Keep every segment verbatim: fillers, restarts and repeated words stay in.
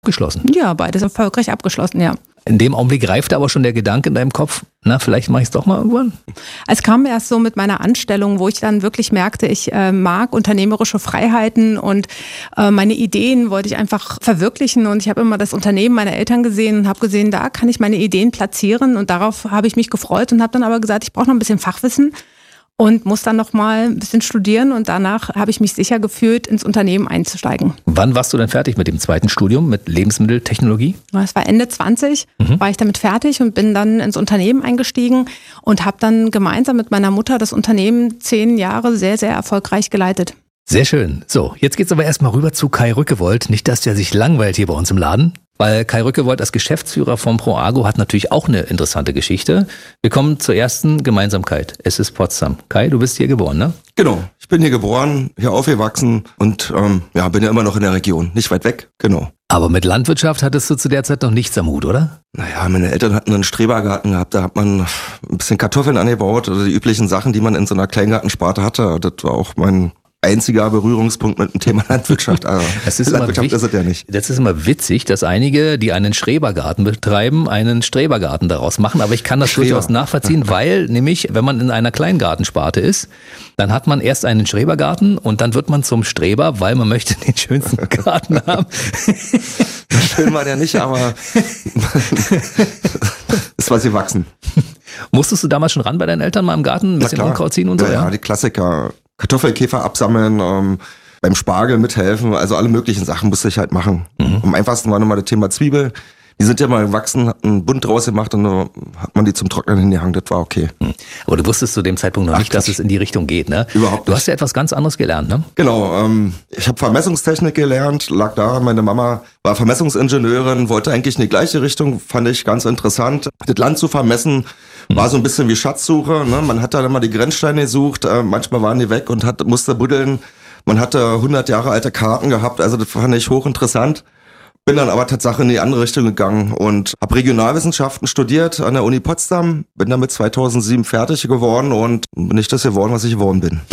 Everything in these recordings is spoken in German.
Geschlossen. Ja, beides erfolgreich abgeschlossen, ja. In dem Augenblick reifte aber schon der Gedanke in deinem Kopf, na, vielleicht mache ich es doch mal irgendwann? Es kam erst so mit meiner Anstellung, wo ich dann wirklich merkte, ich äh, mag unternehmerische Freiheiten und äh, meine Ideen wollte ich einfach verwirklichen. Und ich habe immer das Unternehmen meiner Eltern gesehen und habe gesehen, da kann ich meine Ideen platzieren. Und darauf habe ich mich gefreut und habe dann aber gesagt, ich brauche noch ein bisschen Fachwissen. Und muss dann noch mal ein bisschen studieren und danach habe ich mich sicher gefühlt, ins Unternehmen einzusteigen. Wann warst du denn fertig mit dem zweiten Studium, mit Lebensmitteltechnologie? Das war Ende zwanzig, mhm. war ich damit fertig und bin dann ins Unternehmen eingestiegen und habe dann gemeinsam mit meiner Mutter das Unternehmen zehn Jahre sehr, sehr erfolgreich geleitet. Sehr schön. So, jetzt geht's aber erstmal rüber zu Kai Rückewold. Nicht, dass der sich langweilt hier bei uns im Laden. Weil Kai Rückewold als Geschäftsführer von ProAgro hat natürlich auch eine interessante Geschichte. Wir kommen zur ersten Gemeinsamkeit. Es ist Potsdam. Kai, du bist hier geboren, ne? Genau. Ich bin hier geboren, hier aufgewachsen und ähm, ja, bin ja immer noch in der Region. Nicht weit weg, genau. Aber mit Landwirtschaft hattest du zu der Zeit noch nichts am Hut, oder? Naja, meine Eltern hatten einen Strebergarten gehabt. Da hat man ein bisschen Kartoffeln angebaut oder die üblichen Sachen, die man in so einer Kleingartensparte hatte. Das war auch mein einziger Berührungspunkt mit dem Thema Landwirtschaft. Also das ist Landwirtschaft immer, ist es ja nicht. Das ist immer witzig, dass einige, die einen Strebergarten betreiben, einen Strebergarten daraus machen. Aber ich kann das Streber. durchaus nachvollziehen, weil nämlich, wenn man in einer Kleingartensparte ist, dann hat man erst einen Strebergarten und dann wird man zum Streber, weil man möchte den schönsten Garten haben. Schön war der nicht, aber ist was gewachsen. Musstest du damals schon ran bei deinen Eltern mal im Garten, ein bisschen Unkraut ziehen und so? Ja, ja, die Klassiker. Kartoffelkäfer absammeln, ähm, beim Spargel mithelfen, also alle möglichen Sachen musste ich halt machen. Mhm. Am einfachsten war nochmal das Thema Zwiebel. Die sind ja mal gewachsen, hat einen Bund draus gemacht und dann hat man die zum Trocknen hingehangen, das war okay. Mhm. Aber du wusstest zu dem Zeitpunkt noch Ach, nicht, dass es in die Richtung geht, ne? Überhaupt nicht. Du hast ja etwas ganz anderes gelernt, ne? Genau, ähm, ich habe Vermessungstechnik gelernt, lag daran, meine Mama war Vermessungsingenieurin, wollte eigentlich in die gleiche Richtung, fand ich ganz interessant. Das Land zu vermessen war so ein bisschen wie Schatzsuche, ne? Man hat dann immer die Grenzsteine gesucht, äh, manchmal waren die weg und hat, musste buddeln. Man hatte hundert Jahre alte Karten gehabt, also das fand ich hochinteressant. Bin dann aber tatsächlich in die andere Richtung gegangen und habe Regionalwissenschaften studiert an der Uni Potsdam, bin damit zweitausendsieben fertig geworden und bin nicht das geworden, was ich geworden bin.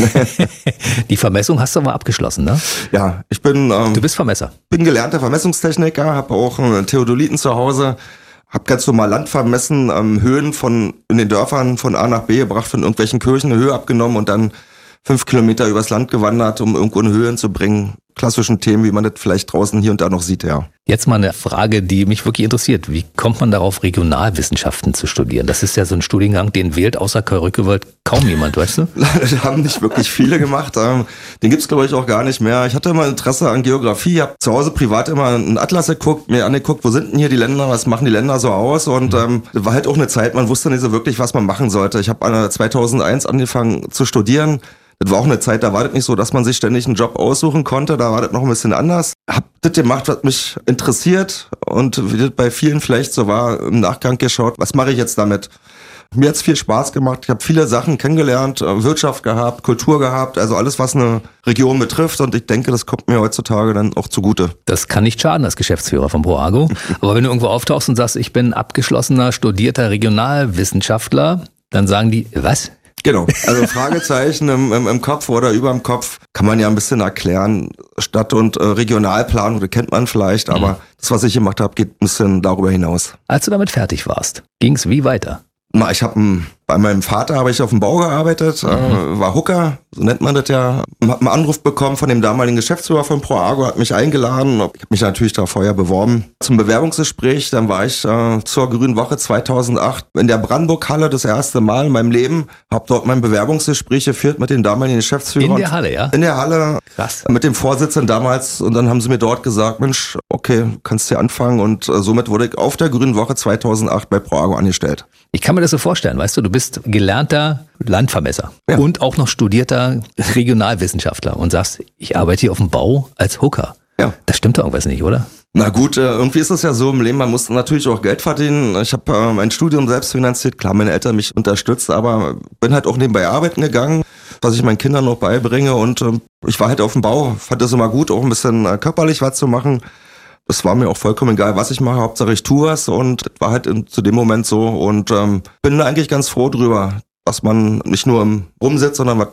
Die Vermessung hast du aber abgeschlossen, ne? Ja, ich bin... Ähm, du bist Vermesser. Bin gelernter Vermessungstechniker, habe auch einen Theodoliten zu Hause. Hab ganz normal Land vermessen, ähm, Höhen von in den Dörfern von A nach B gebracht, von irgendwelchen Kirchen eine Höhe abgenommen und dann fünf Kilometer übers Land gewandert, um irgendwo eine Höhe hinzubringen. Klassischen Themen, wie man das vielleicht draußen hier und da noch sieht, ja. Jetzt mal eine Frage, die mich wirklich interessiert. Wie kommt man darauf, Regionalwissenschaften zu studieren? Das ist ja so ein Studiengang, den wählt außer Kai Rückewold kaum jemand, weißt du? Das haben nicht wirklich viele gemacht. Den gibt's glaube ich auch gar nicht mehr. Ich hatte immer Interesse an Geografie, habe zu Hause privat immer einen Atlas geguckt, mir angeguckt, wo sind denn hier die Länder, was machen die Länder so aus? Und ähm, das war halt auch eine Zeit, man wusste nicht so wirklich, was man machen sollte. Ich habe zweitausendeins angefangen zu studieren. Das war auch eine Zeit, da war das nicht so, dass man sich ständig einen Job aussuchen konnte, da war das noch ein bisschen anders. Hab das gemacht, was mich interessiert und wie das bei vielen vielleicht so war, im Nachgang geschaut, was mache ich jetzt damit? Mir hat's viel Spaß gemacht, ich habe viele Sachen kennengelernt, Wirtschaft gehabt, Kultur gehabt, also alles, was eine Region betrifft und ich denke, das kommt mir heutzutage dann auch zugute. Das kann nicht schaden als Geschäftsführer von ProAgro, aber wenn du irgendwo auftauchst und sagst, ich bin abgeschlossener, studierter Regionalwissenschaftler, dann sagen die, was? Genau, also Fragezeichen im, im, im Kopf oder über dem Kopf kann man ja ein bisschen erklären. Stadt- und äh, Regionalplanung, das kennt man vielleicht, aber mhm. das, was ich gemacht habe, geht ein bisschen darüber hinaus. Als du damit fertig warst, ging es wie weiter? Na, ich habe bei meinem Vater habe ich auf dem Bau gearbeitet, mhm. äh, war Hooker, so nennt man das ja. Hab einen Anruf bekommen von dem damaligen Geschäftsführer von ProAgro, hat mich eingeladen. Ich habe mich natürlich da vorher beworben zum Bewerbungsgespräch. Dann war ich äh, zur Grünen Woche zweitausendacht in der Brandenburg-Halle das erste Mal in meinem Leben. Habe dort mein Bewerbungsgespräch geführt mit den damaligen Geschäftsführern. In der Halle, ja? In der Halle. Krass. Mit dem Vorsitzenden damals. Und dann haben sie mir dort gesagt, Mensch, okay, kannst hier anfangen. Und äh, somit wurde ich auf der Grünen Woche zweitausendacht bei ProAgro angestellt. Ich kann mir das so vorstellen, weißt du, du bist gelernter Landvermesser ja. und auch noch studierter Regionalwissenschaftler und sagst, ich arbeite hier auf dem Bau als Hooker. Ja. Das stimmt doch irgendwas nicht, oder? Na gut, irgendwie ist es ja so im Leben, man muss natürlich auch Geld verdienen. Ich habe äh, mein Studium selbst finanziert, klar, meine Eltern mich unterstützt, aber bin halt auch nebenbei arbeiten gegangen, was ich meinen Kindern noch beibringe und äh, ich war halt auf dem Bau, fand das immer gut, auch ein bisschen äh, körperlich was zu machen. Es war mir auch vollkommen egal, was ich mache, Hauptsache ich tue was und das war halt in, zu dem Moment so und ähm, bin da eigentlich ganz froh drüber, dass man nicht nur rumsitzt, sondern was tut.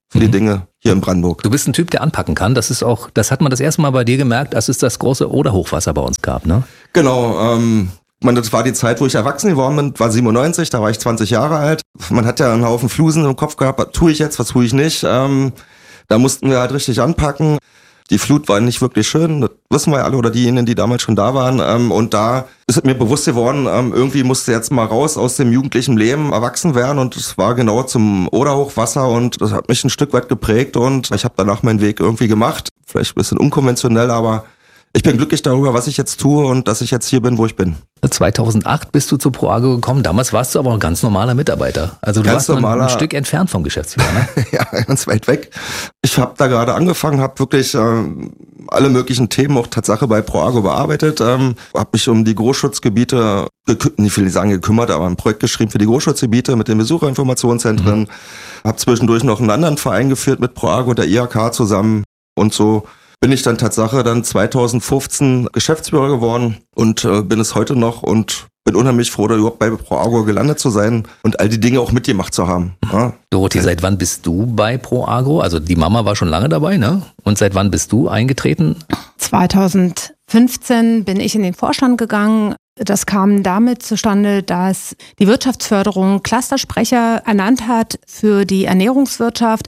für die Dinge hier in Brandenburg. Du bist ein Typ, der anpacken kann. Das ist auch, das hat man das erste Mal bei dir gemerkt, als es das große Oder-Hochwasser bei uns gab, ne? Genau, ähm, man, das war die Zeit, wo ich erwachsen geworden bin, war siebenundneunzig, da war ich zwanzig Jahre alt. Man hat ja einen Haufen Flusen im Kopf gehabt, was tue ich jetzt, was tue ich nicht. Ähm, da mussten wir halt richtig anpacken. Die Flut war nicht wirklich schön, das wissen wir ja alle, oder diejenigen, die damals schon da waren. Ähm, und da ist es mir bewusst geworden, ähm, irgendwie musste jetzt mal raus aus dem jugendlichen Leben, erwachsen werden. Und es war genau zum Oder-Hochwasser und das hat mich ein Stück weit geprägt. Und ich habe danach meinen Weg irgendwie gemacht. Vielleicht ein bisschen unkonventionell, aber ich bin glücklich darüber, was ich jetzt tue und dass ich jetzt hier bin, wo ich bin. zweitausendacht bist du zu ProAgro gekommen. Damals warst du aber ein ganz normaler Mitarbeiter. Also du Ganz warst normaler, ein Stück entfernt vom Geschäftsführer, ne? Ja, ganz weit weg. Ich habe da gerade angefangen, habe wirklich äh, alle möglichen Themen auch Tatsache bei ProAgro bearbeitet. Ähm, habe mich um die Großschutzgebiete, gekü- nicht will ich sagen gekümmert, aber ein Projekt geschrieben für die Großschutzgebiete mit den Besucherinformationszentren. Mhm. Habe zwischendurch noch einen anderen Verein geführt mit ProAgro und der I H K zusammen und so. Bin ich dann Tatsache dann zweitausendfünfzehn Geschäftsführer geworden und äh, bin es heute noch und bin unheimlich froh, da überhaupt bei ProAgro gelandet zu sein und all die Dinge auch mitgemacht zu haben. Ja. Dorothee, seit wann bist du bei ProAgro? Also die Mama war schon lange dabei, ne? Und seit wann bist du eingetreten? zweitausendfünfzehn bin ich in den Vorstand gegangen. Das kam damit zustande, dass die Wirtschaftsförderung Clustersprecher ernannt hat für die Ernährungswirtschaft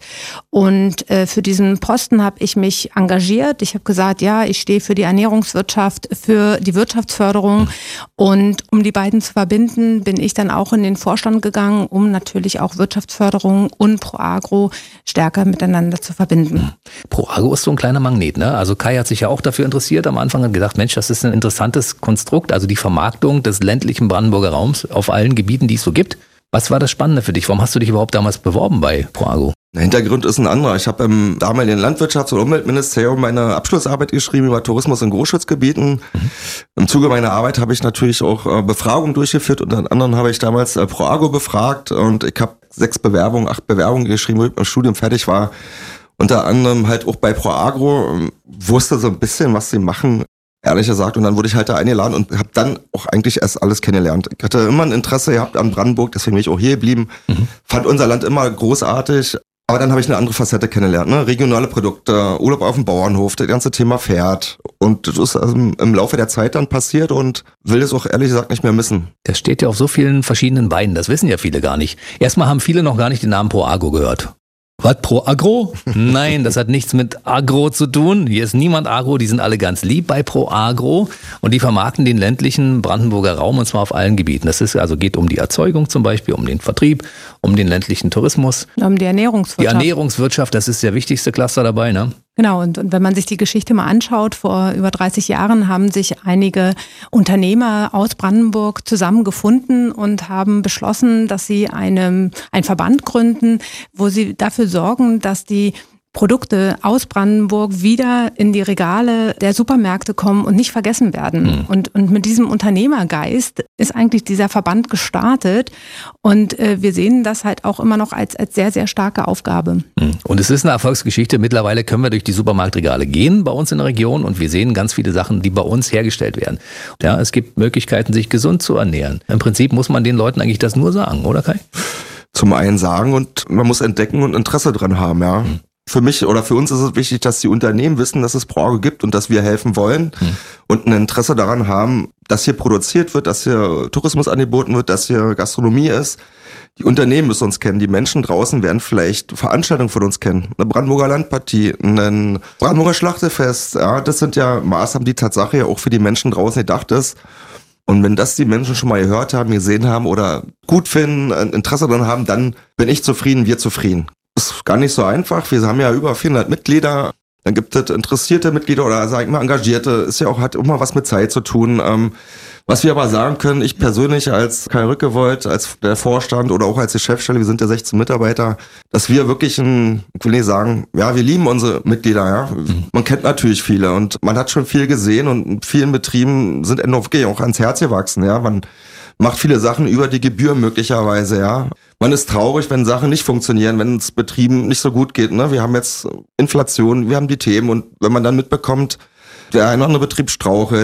und äh, für diesen Posten habe ich mich engagiert. Ich habe gesagt, ja, ich stehe für die Ernährungswirtschaft, für die Wirtschaftsförderung und um die beiden zu verbinden, bin ich dann auch in den Vorstand gegangen, um natürlich auch Wirtschaftsförderung und ProAgro stärker miteinander zu verbinden. ProAgro ist so ein kleiner Magnet, ne? Also Kai hat sich ja auch dafür interessiert am Anfang und gedacht, Mensch, das ist ein interessantes Konstrukt, also die Vermarktung des ländlichen Brandenburger Raums auf allen Gebieten, die es so gibt. Was war das Spannende für dich? Warum hast du dich überhaupt damals beworben bei ProAgro? Der Hintergrund ist ein anderer. Ich habe im damaligen Landwirtschafts- und Umweltministerium meine Abschlussarbeit geschrieben über Tourismus in Großschutzgebieten. Mhm. Im Zuge meiner Arbeit habe ich natürlich auch äh, Befragungen durchgeführt. Unter anderem habe ich damals äh, ProAgro befragt und ich habe sechs Bewerbungen, acht Bewerbungen geschrieben, wo ich mit dem Studium fertig war. Unter anderem halt auch bei ProAgro, äh, wusste so ein bisschen, was sie machen. Ehrlich gesagt, und dann wurde ich halt da eingeladen und habe dann auch eigentlich erst alles kennengelernt. Ich hatte immer ein Interesse gehabt an Brandenburg, deswegen bin ich auch hier geblieben. Mhm. Fand unser Land immer großartig, aber dann habe ich eine andere Facette kennengelernt. Ne? Regionale Produkte, Urlaub auf dem Bauernhof, das ganze Thema Pferd. Und das ist also im Laufe der Zeit dann passiert und will es auch ehrlich gesagt nicht mehr missen. Das steht ja auf so vielen verschiedenen Beinen, das wissen ja viele gar nicht. Erstmal haben viele noch gar nicht den Namen ProAgro gehört. Was, ProAgro? Nein, das hat nichts mit Agro zu tun. Hier ist niemand Agro, die sind alle ganz lieb bei ProAgro und die vermarkten den ländlichen Brandenburger Raum und zwar auf allen Gebieten. Das ist also geht um die Erzeugung zum Beispiel, um den Vertrieb, um den ländlichen Tourismus. Um die Ernährungswirtschaft. Die Ernährungswirtschaft, das ist der wichtigste Cluster dabei, ne? Genau, und, und wenn man sich die Geschichte mal anschaut, vor über dreißig Jahren haben sich einige Unternehmer aus Brandenburg zusammengefunden und haben beschlossen, dass sie eine, einen Verband gründen, wo sie dafür sorgen, dass die Produkte aus Brandenburg wieder in die Regale der Supermärkte kommen und nicht vergessen werden. Mhm. Und, und mit diesem Unternehmergeist ist eigentlich dieser Verband gestartet und äh, wir sehen das halt auch immer noch als, als sehr, sehr starke Aufgabe. Mhm. Und es ist eine Erfolgsgeschichte. Mittlerweile können wir durch die Supermarktregale gehen bei uns in der Region und wir sehen ganz viele Sachen, die bei uns hergestellt werden. Ja, es gibt Möglichkeiten, sich gesund zu ernähren. Im Prinzip muss man den Leuten eigentlich das nur sagen, oder Kai? Zum einen sagen und man muss entdecken und Interesse dran haben, ja. Mhm. Für mich oder für uns ist es wichtig, dass die Unternehmen wissen, dass es ProAgro gibt und dass wir helfen wollen hm. und ein Interesse daran haben, dass hier produziert wird, dass hier Tourismus angeboten wird, dass hier Gastronomie ist. Die Unternehmen müssen uns kennen, die Menschen draußen werden vielleicht Veranstaltungen von uns kennen. Eine Brandenburger Landpartie, ein Brandenburger Schlachtefest, ja, das sind ja Maßnahmen, die Tatsache ja auch für die Menschen draußen gedacht ist. Und wenn das die Menschen schon mal gehört haben, gesehen haben oder gut finden, ein Interesse daran haben, dann bin ich zufrieden, wir zufrieden. Ist gar nicht so einfach. Wir haben ja über vierhundert Mitglieder. Dann gibt es interessierte Mitglieder oder sag ich mal Engagierte. Ist ja auch, hat immer was mit Zeit zu tun. Ähm, was wir aber sagen können, ich persönlich als Kai Rückewold, als der Vorstand oder auch als die Chefstelle, wir sind ja sechzehn Mitarbeiter, dass wir wirklich ein, ich will nicht sagen, ja, wir lieben unsere Mitglieder, ja. Mhm. Man kennt natürlich viele und man hat schon viel gesehen und in vielen Betrieben sind N O V G auch ans Herz gewachsen, ja. Man macht viele Sachen über die Gebühr möglicherweise, ja. Man ist traurig, wenn Sachen nicht funktionieren, wenn es Betrieben nicht so gut geht, ne. Wir haben jetzt Inflation, wir haben die Themen und wenn man dann mitbekommt, der ein oder andere Betrieb strauchelt,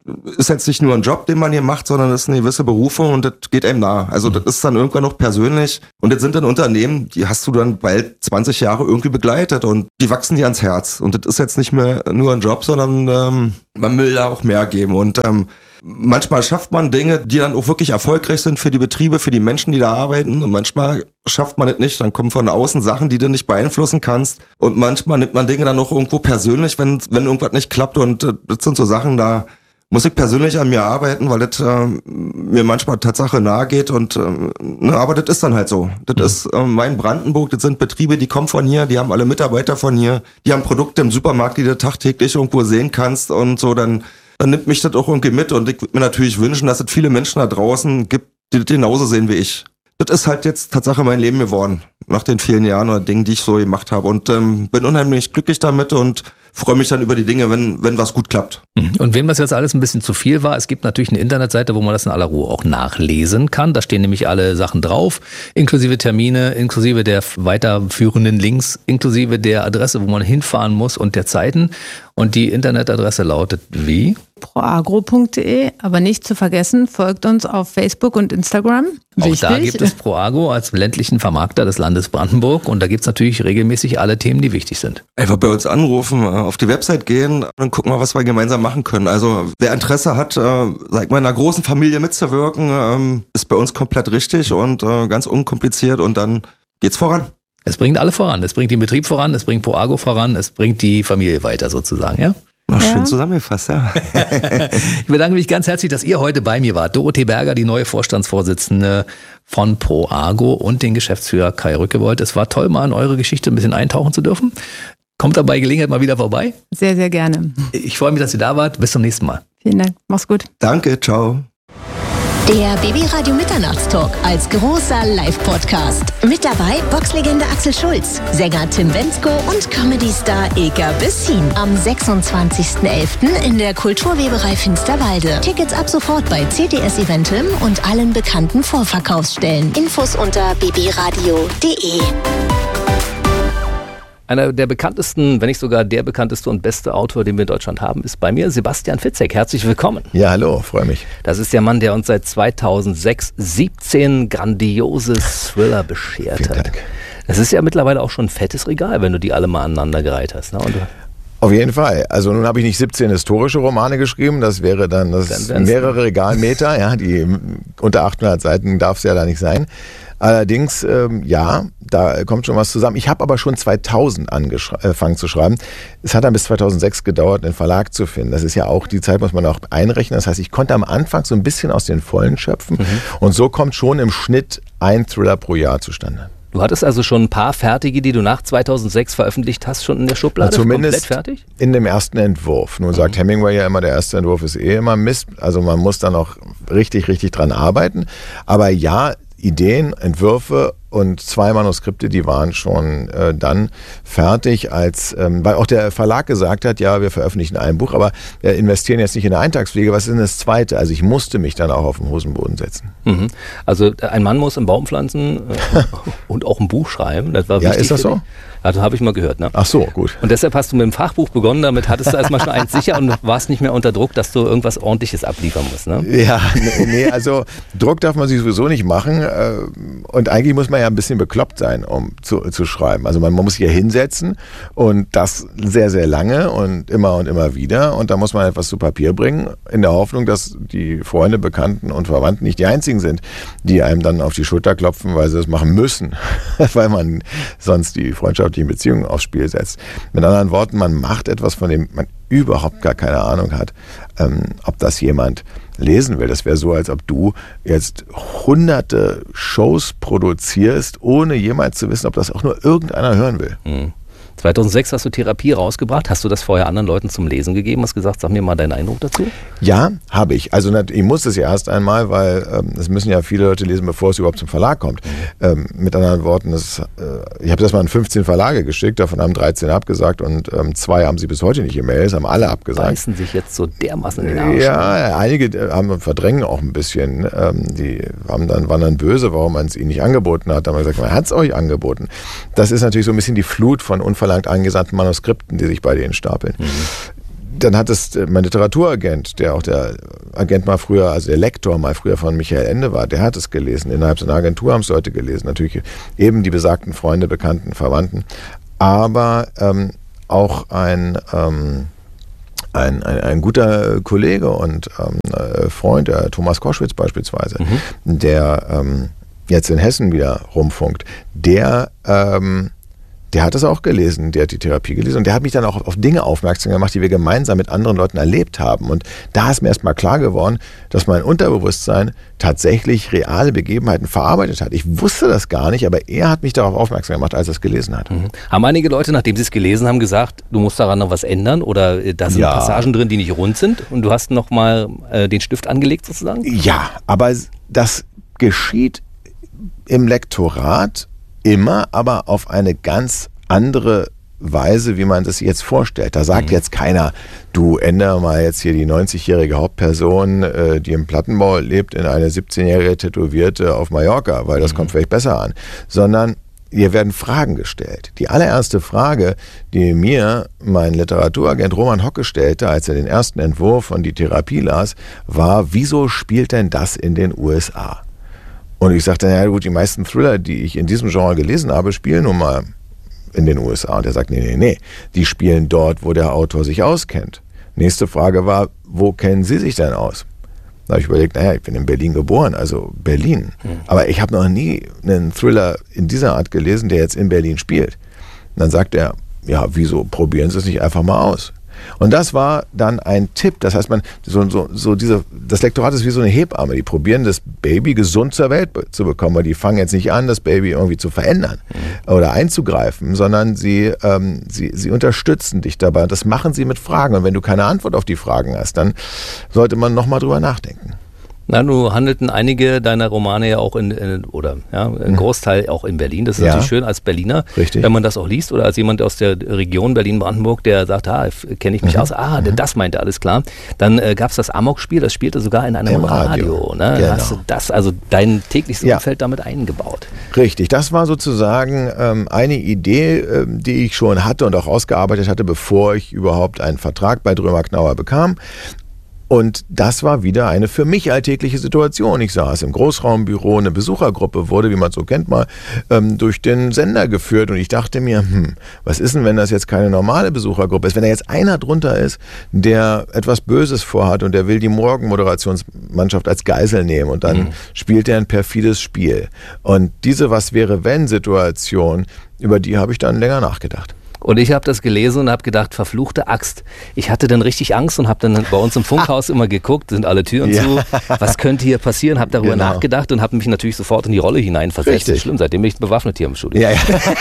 ist jetzt nicht nur ein Job, den man hier macht, sondern das ist eine gewisse Berufung und das geht einem nah. Also das ist dann irgendwann noch persönlich und das sind dann Unternehmen, die hast du dann bald zwanzig Jahre irgendwie begleitet und die wachsen dir ans Herz und das ist jetzt nicht mehr nur ein Job, sondern ähm, man will da auch mehr geben und ähm, manchmal schafft man Dinge, die dann auch wirklich erfolgreich sind für die Betriebe, für die Menschen, die da arbeiten und manchmal schafft man es nicht, dann kommen von außen Sachen, die du nicht beeinflussen kannst und manchmal nimmt man Dinge dann auch irgendwo persönlich, wenn wenn irgendwas nicht klappt und äh, das sind so Sachen, da muss ich persönlich an mir arbeiten, weil das äh, mir manchmal Tatsache nahe geht und äh, ne, aber das ist dann halt so. Das mhm. ist äh, mein Brandenburg, das sind Betriebe, die kommen von hier, die haben alle Mitarbeiter von hier, die haben Produkte im Supermarkt, die du tagtäglich irgendwo sehen kannst und so, dann, dann nimmt mich das auch irgendwie mit und ich würde mir natürlich wünschen, dass es viele Menschen da draußen gibt, die das genauso sehen wie ich. Das ist halt jetzt Tatsache mein Leben geworden, nach den vielen Jahren oder Dingen, die ich so gemacht habe und ähm, bin unheimlich glücklich damit und freue mich dann über die Dinge, wenn wenn was gut klappt. Und wem das jetzt alles ein bisschen zu viel war, es gibt natürlich eine Internetseite, wo man das in aller Ruhe auch nachlesen kann. Da stehen nämlich alle Sachen drauf, inklusive Termine, inklusive der weiterführenden Links, inklusive der Adresse, wo man hinfahren muss und der Zeiten. Und die Internetadresse lautet wie? proagro punkt de, aber nicht zu vergessen, folgt uns auf Facebook und Instagram. Auch Wichtig. da gibt es Proagro als ländlichen Vermarkter des Landes Brandenburg und da gibt es natürlich regelmäßig alle Themen, die wichtig sind. Einfach bei uns anrufen, auf die Website gehen und gucken wir, was wir gemeinsam machen können. Also wer Interesse hat, sag mal, in einer großen Familie mitzuwirken, ist bei uns komplett richtig und ganz unkompliziert und dann geht's voran. Es bringt alle voran. Es bringt den Betrieb voran, es bringt Proagro voran, es bringt die Familie weiter sozusagen, ja? Ach, schön Ja. zusammengefasst, ja. Ich bedanke mich ganz herzlich, dass ihr heute bei mir wart. Dorothee Berger, die neue Vorstandsvorsitzende von Proagro und den Geschäftsführer Kai Rückewold. Es war toll, mal in eure Geschichte ein bisschen eintauchen zu dürfen. Kommt dabei Gelegenheit mal wieder vorbei. Sehr, sehr gerne. Ich freue mich, dass ihr da wart. Bis zum nächsten Mal. Vielen Dank. Mach's gut. Danke, ciao. Der B B Radio Mitternachtstalk als großer Live-Podcast. Mit dabei Boxlegende Axel Schulz, Sänger Tim Bendzko und Comedy-Star Eka Bessin. Am sechsundzwanzigsten elften in der Kulturweberei Finsterwalde. Tickets ab sofort bei C T S Eventim und allen bekannten Vorverkaufsstellen. Infos unter b b radio punkt de. Einer der bekanntesten, wenn nicht sogar der bekannteste und beste Autor, den wir in Deutschland haben, ist bei mir Sebastian Fitzek. Herzlich willkommen. Ja, hallo, freue mich. Das ist der Mann, der uns seit zweitausendsechs siebzehn grandiose Thriller beschert Vielen hat. Dank. Das ist ja mittlerweile auch schon ein fettes Regal, wenn du die alle mal aneinandergereiht hast. Ne? Und Auf jeden Fall. Also nun habe ich nicht siebzehn historische Romane geschrieben, das wäre dann, das Dann wären's- mehrere Regalmeter, ja, die unter achthundert Seiten darf es ja da nicht sein. Allerdings, ähm, ja, da kommt schon was zusammen. Ich habe aber schon zweitausend angefangen zu schreiben. Es hat dann bis zweitausendsechs gedauert, einen Verlag zu finden. Das ist ja auch, die Zeit muss man auch einrechnen. Das heißt, ich konnte am Anfang so ein bisschen aus den Vollen schöpfen. Mhm. Und so kommt schon im Schnitt ein Thriller pro Jahr zustande. du hattest also schon ein paar fertige, die du nach zweitausendsechs veröffentlicht hast, schon in der Schublade? Na, zumindest komplett fertig? In dem ersten Entwurf. Nun sagt mhm. Hemingway ja immer, der erste Entwurf ist eh immer Mist. Also man muss da noch richtig, richtig dran arbeiten. Aber ja, Ideen, Entwürfe und zwei Manuskripte, die waren schon äh, dann fertig, als ähm, weil auch der Verlag gesagt hat, ja, wir veröffentlichen ein Buch, aber wir investieren jetzt nicht in eine Eintagspflege, was ist denn das Zweite? Also ich musste mich dann auch auf den Hosenboden setzen. Mhm. Also ein Mann muss einen Baum pflanzen äh, und auch ein Buch schreiben. Das war ja, wichtig ist das so? Also habe ich mal gehört, ne? Ach so, gut. Und deshalb hast du mit dem Fachbuch begonnen, damit hattest du erstmal schon eins sicher und warst nicht mehr unter Druck, dass du irgendwas Ordentliches abliefern musst, ne? Ja, nee, also Druck darf man sich sowieso nicht machen und eigentlich muss man ja ein bisschen bekloppt sein, um zu, zu schreiben. Also man, man muss sich ja hinsetzen und das sehr, sehr lange und immer und immer wieder und da muss man etwas zu Papier bringen, in der Hoffnung, dass die Freunde, Bekannten und Verwandten nicht die einzigen sind, die einem dann auf die Schulter klopfen, weil sie das machen müssen, weil man sonst die Freundschaft die Beziehung aufs Spiel setzt. Mit anderen Worten, man macht etwas, von dem man überhaupt gar keine Ahnung hat, ähm, ob das jemand lesen will. Das wäre so, als ob du jetzt hunderte Shows produzierst, ohne jemals zu wissen, ob das auch nur irgendeiner hören will. Mhm. zweitausendsechs hast du Therapie rausgebracht. Hast du das vorher anderen Leuten zum Lesen gegeben? Hast gesagt, sag mir mal deinen Eindruck dazu? Ja, habe ich. Also ich muss es ja erst einmal, weil ähm, es müssen ja viele Leute lesen, bevor es überhaupt zum Verlag kommt. Mhm. Ähm, mit anderen Worten, das, äh, ich habe das mal an fünfzehn Verlage geschickt, davon haben dreizehn abgesagt und ähm, zwei haben sie bis heute nicht gemeldet, haben alle abgesagt. Beißen sich jetzt so dermaßen in den Arsch. Ja, einige haben verdrängen auch ein bisschen. Ähm, die haben dann, waren dann böse, warum man es ihnen nicht angeboten hat. Da haben wir gesagt, man hat es euch angeboten. Das ist natürlich so ein bisschen die Flut von unverlangt angesandten Manuskripten, die sich bei denen stapeln. Mhm. dann hat es mein Literaturagent, der auch der Agent mal früher, also der Lektor mal früher von Michael Ende war, der hat es gelesen. Innerhalb seiner Agentur haben es Leute gelesen. Natürlich eben die besagten Freunde, Bekannten, Verwandten. Aber ähm, auch ein, ähm, ein, ein, ein guter Kollege und ähm, Freund, der Thomas Koschwitz beispielsweise, mhm. der ähm, jetzt in Hessen wieder rumfunkt, der... Ähm, Der hat das auch gelesen, der hat die Therapie gelesen und der hat mich dann auch auf Dinge aufmerksam gemacht, die wir gemeinsam mit anderen Leuten erlebt haben. Und da ist mir erstmal klar geworden, dass mein Unterbewusstsein tatsächlich reale Begebenheiten verarbeitet hat. Ich wusste das gar nicht, aber er hat mich darauf aufmerksam gemacht, als er es gelesen hat. Mhm. Haben einige Leute, nachdem sie es gelesen haben, gesagt, du musst daran noch was ändern oder da sind ja. Passagen drin, die nicht rund sind und du hast nochmal äh, den Stift angelegt sozusagen? Ja, aber das geschieht im Lektorat immer, aber auf eine ganz andere Weise, wie man das jetzt vorstellt. Da sagt mhm. jetzt keiner, du ändere mal jetzt hier die neunzigjährige Hauptperson, äh, die im Plattenbau lebt, in eine siebzehnjährige Tätowierte auf Mallorca, weil das mhm. kommt vielleicht besser an. Sondern hier werden Fragen gestellt. Die allererste Frage, die mir mein Literaturagent Roman Hocke stellte, als er den ersten Entwurf von Die Therapie las, war, wieso spielt denn das in den U S A? Und ich sagte, ja gut, die meisten Thriller, die ich in diesem Genre gelesen habe, spielen nun mal in den U S A. Und er sagt, nee, nee, nee, die spielen dort, wo der Autor sich auskennt. Nächste Frage war, wo kennen Sie sich denn aus? Da habe ich überlegt, naja, ich bin in Berlin geboren, also Berlin. Mhm. Aber ich habe noch nie einen Thriller in dieser Art gelesen, der jetzt in Berlin spielt. Und dann sagt er, ja, wieso probieren Sie es nicht einfach mal aus? Und das war dann ein Tipp. Das heißt, man so, so, so diese, das Lektorat ist wie so eine Hebamme. Die probieren, das Baby gesund zur Welt zu bekommen. Aber die fangen jetzt nicht an, das Baby irgendwie zu verändern mhm. oder einzugreifen, sondern sie, ähm, sie, sie unterstützen dich dabei. Und das machen sie mit Fragen. Und wenn du keine Antwort auf die Fragen hast, dann sollte man nochmal drüber nachdenken. Na, nun handelten einige deiner Romane ja auch in, in oder ja, ein Großteil auch in Berlin. Das ist ja. natürlich schön als Berliner, Richtig. wenn man das auch liest oder als jemand aus der Region Berlin-Brandenburg, der sagt, ah, kenne ich mich mhm. aus, ah, mhm. das meinte alles klar. Dann äh, gab es das Amok-Spiel, das spielte sogar in einem Im Radio. Radio ne? Genau. Hast du das, also dein tägliches ja. Umfeld damit eingebaut? Richtig, das war sozusagen ähm, eine Idee, ähm, die ich schon hatte und auch ausgearbeitet hatte, bevor ich überhaupt einen Vertrag bei Drömer Knauer bekam. Und das war wieder eine für mich alltägliche Situation. Ich saß im Großraumbüro, eine Besuchergruppe wurde, wie man es so kennt, mal ähm, durch den Sender geführt. Und ich dachte mir, hm, was ist denn, wenn das jetzt keine normale Besuchergruppe ist? Wenn da jetzt einer drunter ist, der etwas Böses vorhat und der will die Morgenmoderationsmannschaft als Geisel nehmen und dann mhm. spielt er ein perfides Spiel. Und diese Was-wäre-wenn-Situation, über die habe ich dann länger nachgedacht. Und ich habe das gelesen und habe gedacht, verfluchte Axt. Ich hatte dann richtig Angst und habe dann bei uns im Funkhaus immer geguckt, sind alle Türen ja. zu, was könnte hier passieren, habe darüber genau. nachgedacht und habe mich natürlich sofort in die Rolle hineinversetzt. Das ist schlimm, seitdem bin ich bewaffnet hier im Studio. Ja, ja.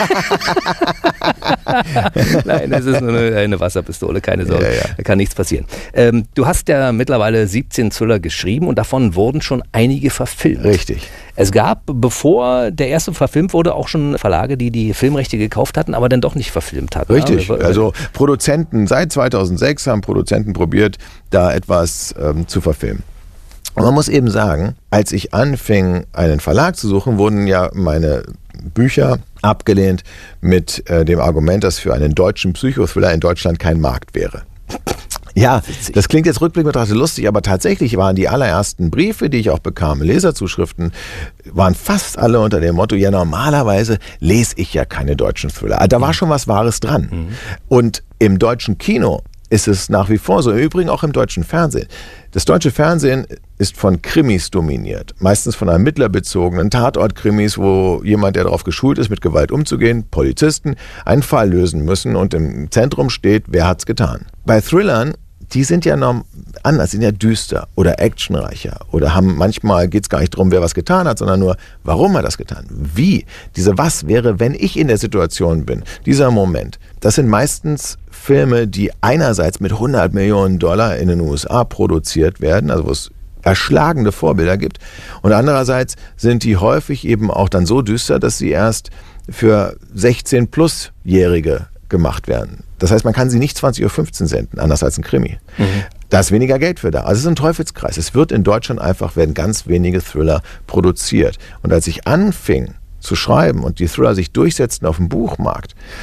Nein, es ist nur eine, eine Wasserpistole, keine Sorge, ja, ja. da kann nichts passieren. Ähm, du hast ja mittlerweile siebzehn Thriller geschrieben und davon wurden schon einige verfilmt. Richtig. Es gab, bevor der erste verfilmt wurde, auch schon Verlage, die die Filmrechte gekauft hatten, aber dann doch nicht verfilmt hatten. Richtig, ja? Also Produzenten, seit zweitausendsechs haben Produzenten probiert, da etwas ähm, zu verfilmen. Und man muss eben sagen, als ich anfing, einen Verlag zu suchen, wurden ja meine Bücher abgelehnt mit äh, dem Argument, dass für einen deutschen Psychothriller in Deutschland kein Markt wäre. Ja, das klingt jetzt rückblickend betrachtet lustig, aber tatsächlich waren die allerersten Briefe, die ich auch bekam, Leserzuschriften, waren fast alle unter dem Motto, ja normalerweise lese ich ja keine deutschen Thriller. Da war schon was Wahres dran. Mhm. Und im deutschen Kino ist es nach wie vor so, im Übrigen auch im deutschen Fernsehen. Das deutsche Fernsehen ist von Krimis dominiert, meistens von ermittlerbezogenen Tatortkrimis, wo jemand, der darauf geschult ist, mit Gewalt umzugehen, Polizisten, einen Fall lösen müssen und im Zentrum steht, wer hat's getan. Bei Thrillern, die sind ja noch anders, sind ja düster oder actionreicher oder haben manchmal geht es gar nicht darum, wer was getan hat, sondern nur, warum hat er das getan? Wie? Diese Was wäre, wenn ich in der Situation bin? Dieser Moment. Das sind meistens Filme, die einerseits mit hundert Millionen Dollar in den U S A produziert werden, also wo es erschlagende Vorbilder gibt. Und andererseits sind die häufig eben auch dann so düster, dass sie erst für sechzehn-plus-Jährige gemacht werden. Das heißt, man kann sie nicht zwanzig Uhr fünfzehn senden, anders als ein Krimi. Mhm. Da ist weniger Geld für da. Also es ist ein Teufelskreis. Es wird in Deutschland einfach, werden ganz wenige Thriller produziert. Und als ich anfing zu schreiben und die Thriller sich durchsetzten auf dem Buchmarkt,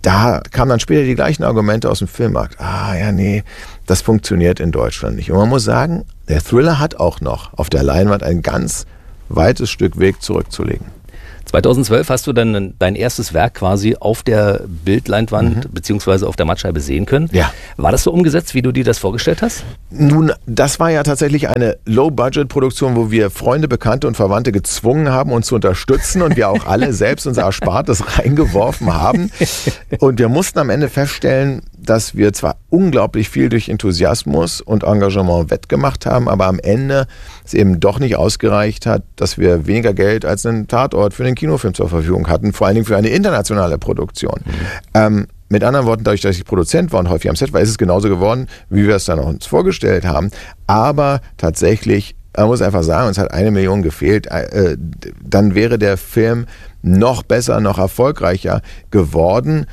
da kamen dann später die gleichen Argumente aus dem Filmmarkt. Ah ja, nee, das funktioniert in Deutschland nicht. Und man muss sagen, der Thriller hat auch noch auf der Leinwand ein ganz weites Stück Weg zurückzulegen. zweitausendzwölf hast du dann dein erstes Werk quasi auf der Bildleinwand mhm. beziehungsweise auf der Mattscheibe sehen können. Ja. War das so umgesetzt, wie du dir das vorgestellt hast? Nun, das war ja tatsächlich eine Low-Budget-Produktion, wo wir Freunde, Bekannte und Verwandte gezwungen haben, uns zu unterstützen und wir auch alle selbst unser Erspartes reingeworfen haben. Und wir mussten am Ende feststellen, dass wir zwar unglaublich viel durch Enthusiasmus und Engagement wettgemacht haben, aber am Ende es eben doch nicht ausgereicht hat, dass wir weniger Geld als einen Tatort für den Kinofilm zur Verfügung hatten, vor allen Dingen für eine internationale Produktion. Mhm. Ähm, mit anderen Worten, dadurch, dass ich Produzent war und häufig am Set war, ist es genauso geworden, wie wir es dann auch uns vorgestellt haben. Aber tatsächlich, man muss einfach sagen, uns hat eine Million gefehlt. Äh, dann wäre der Film noch besser, noch erfolgreicher geworden.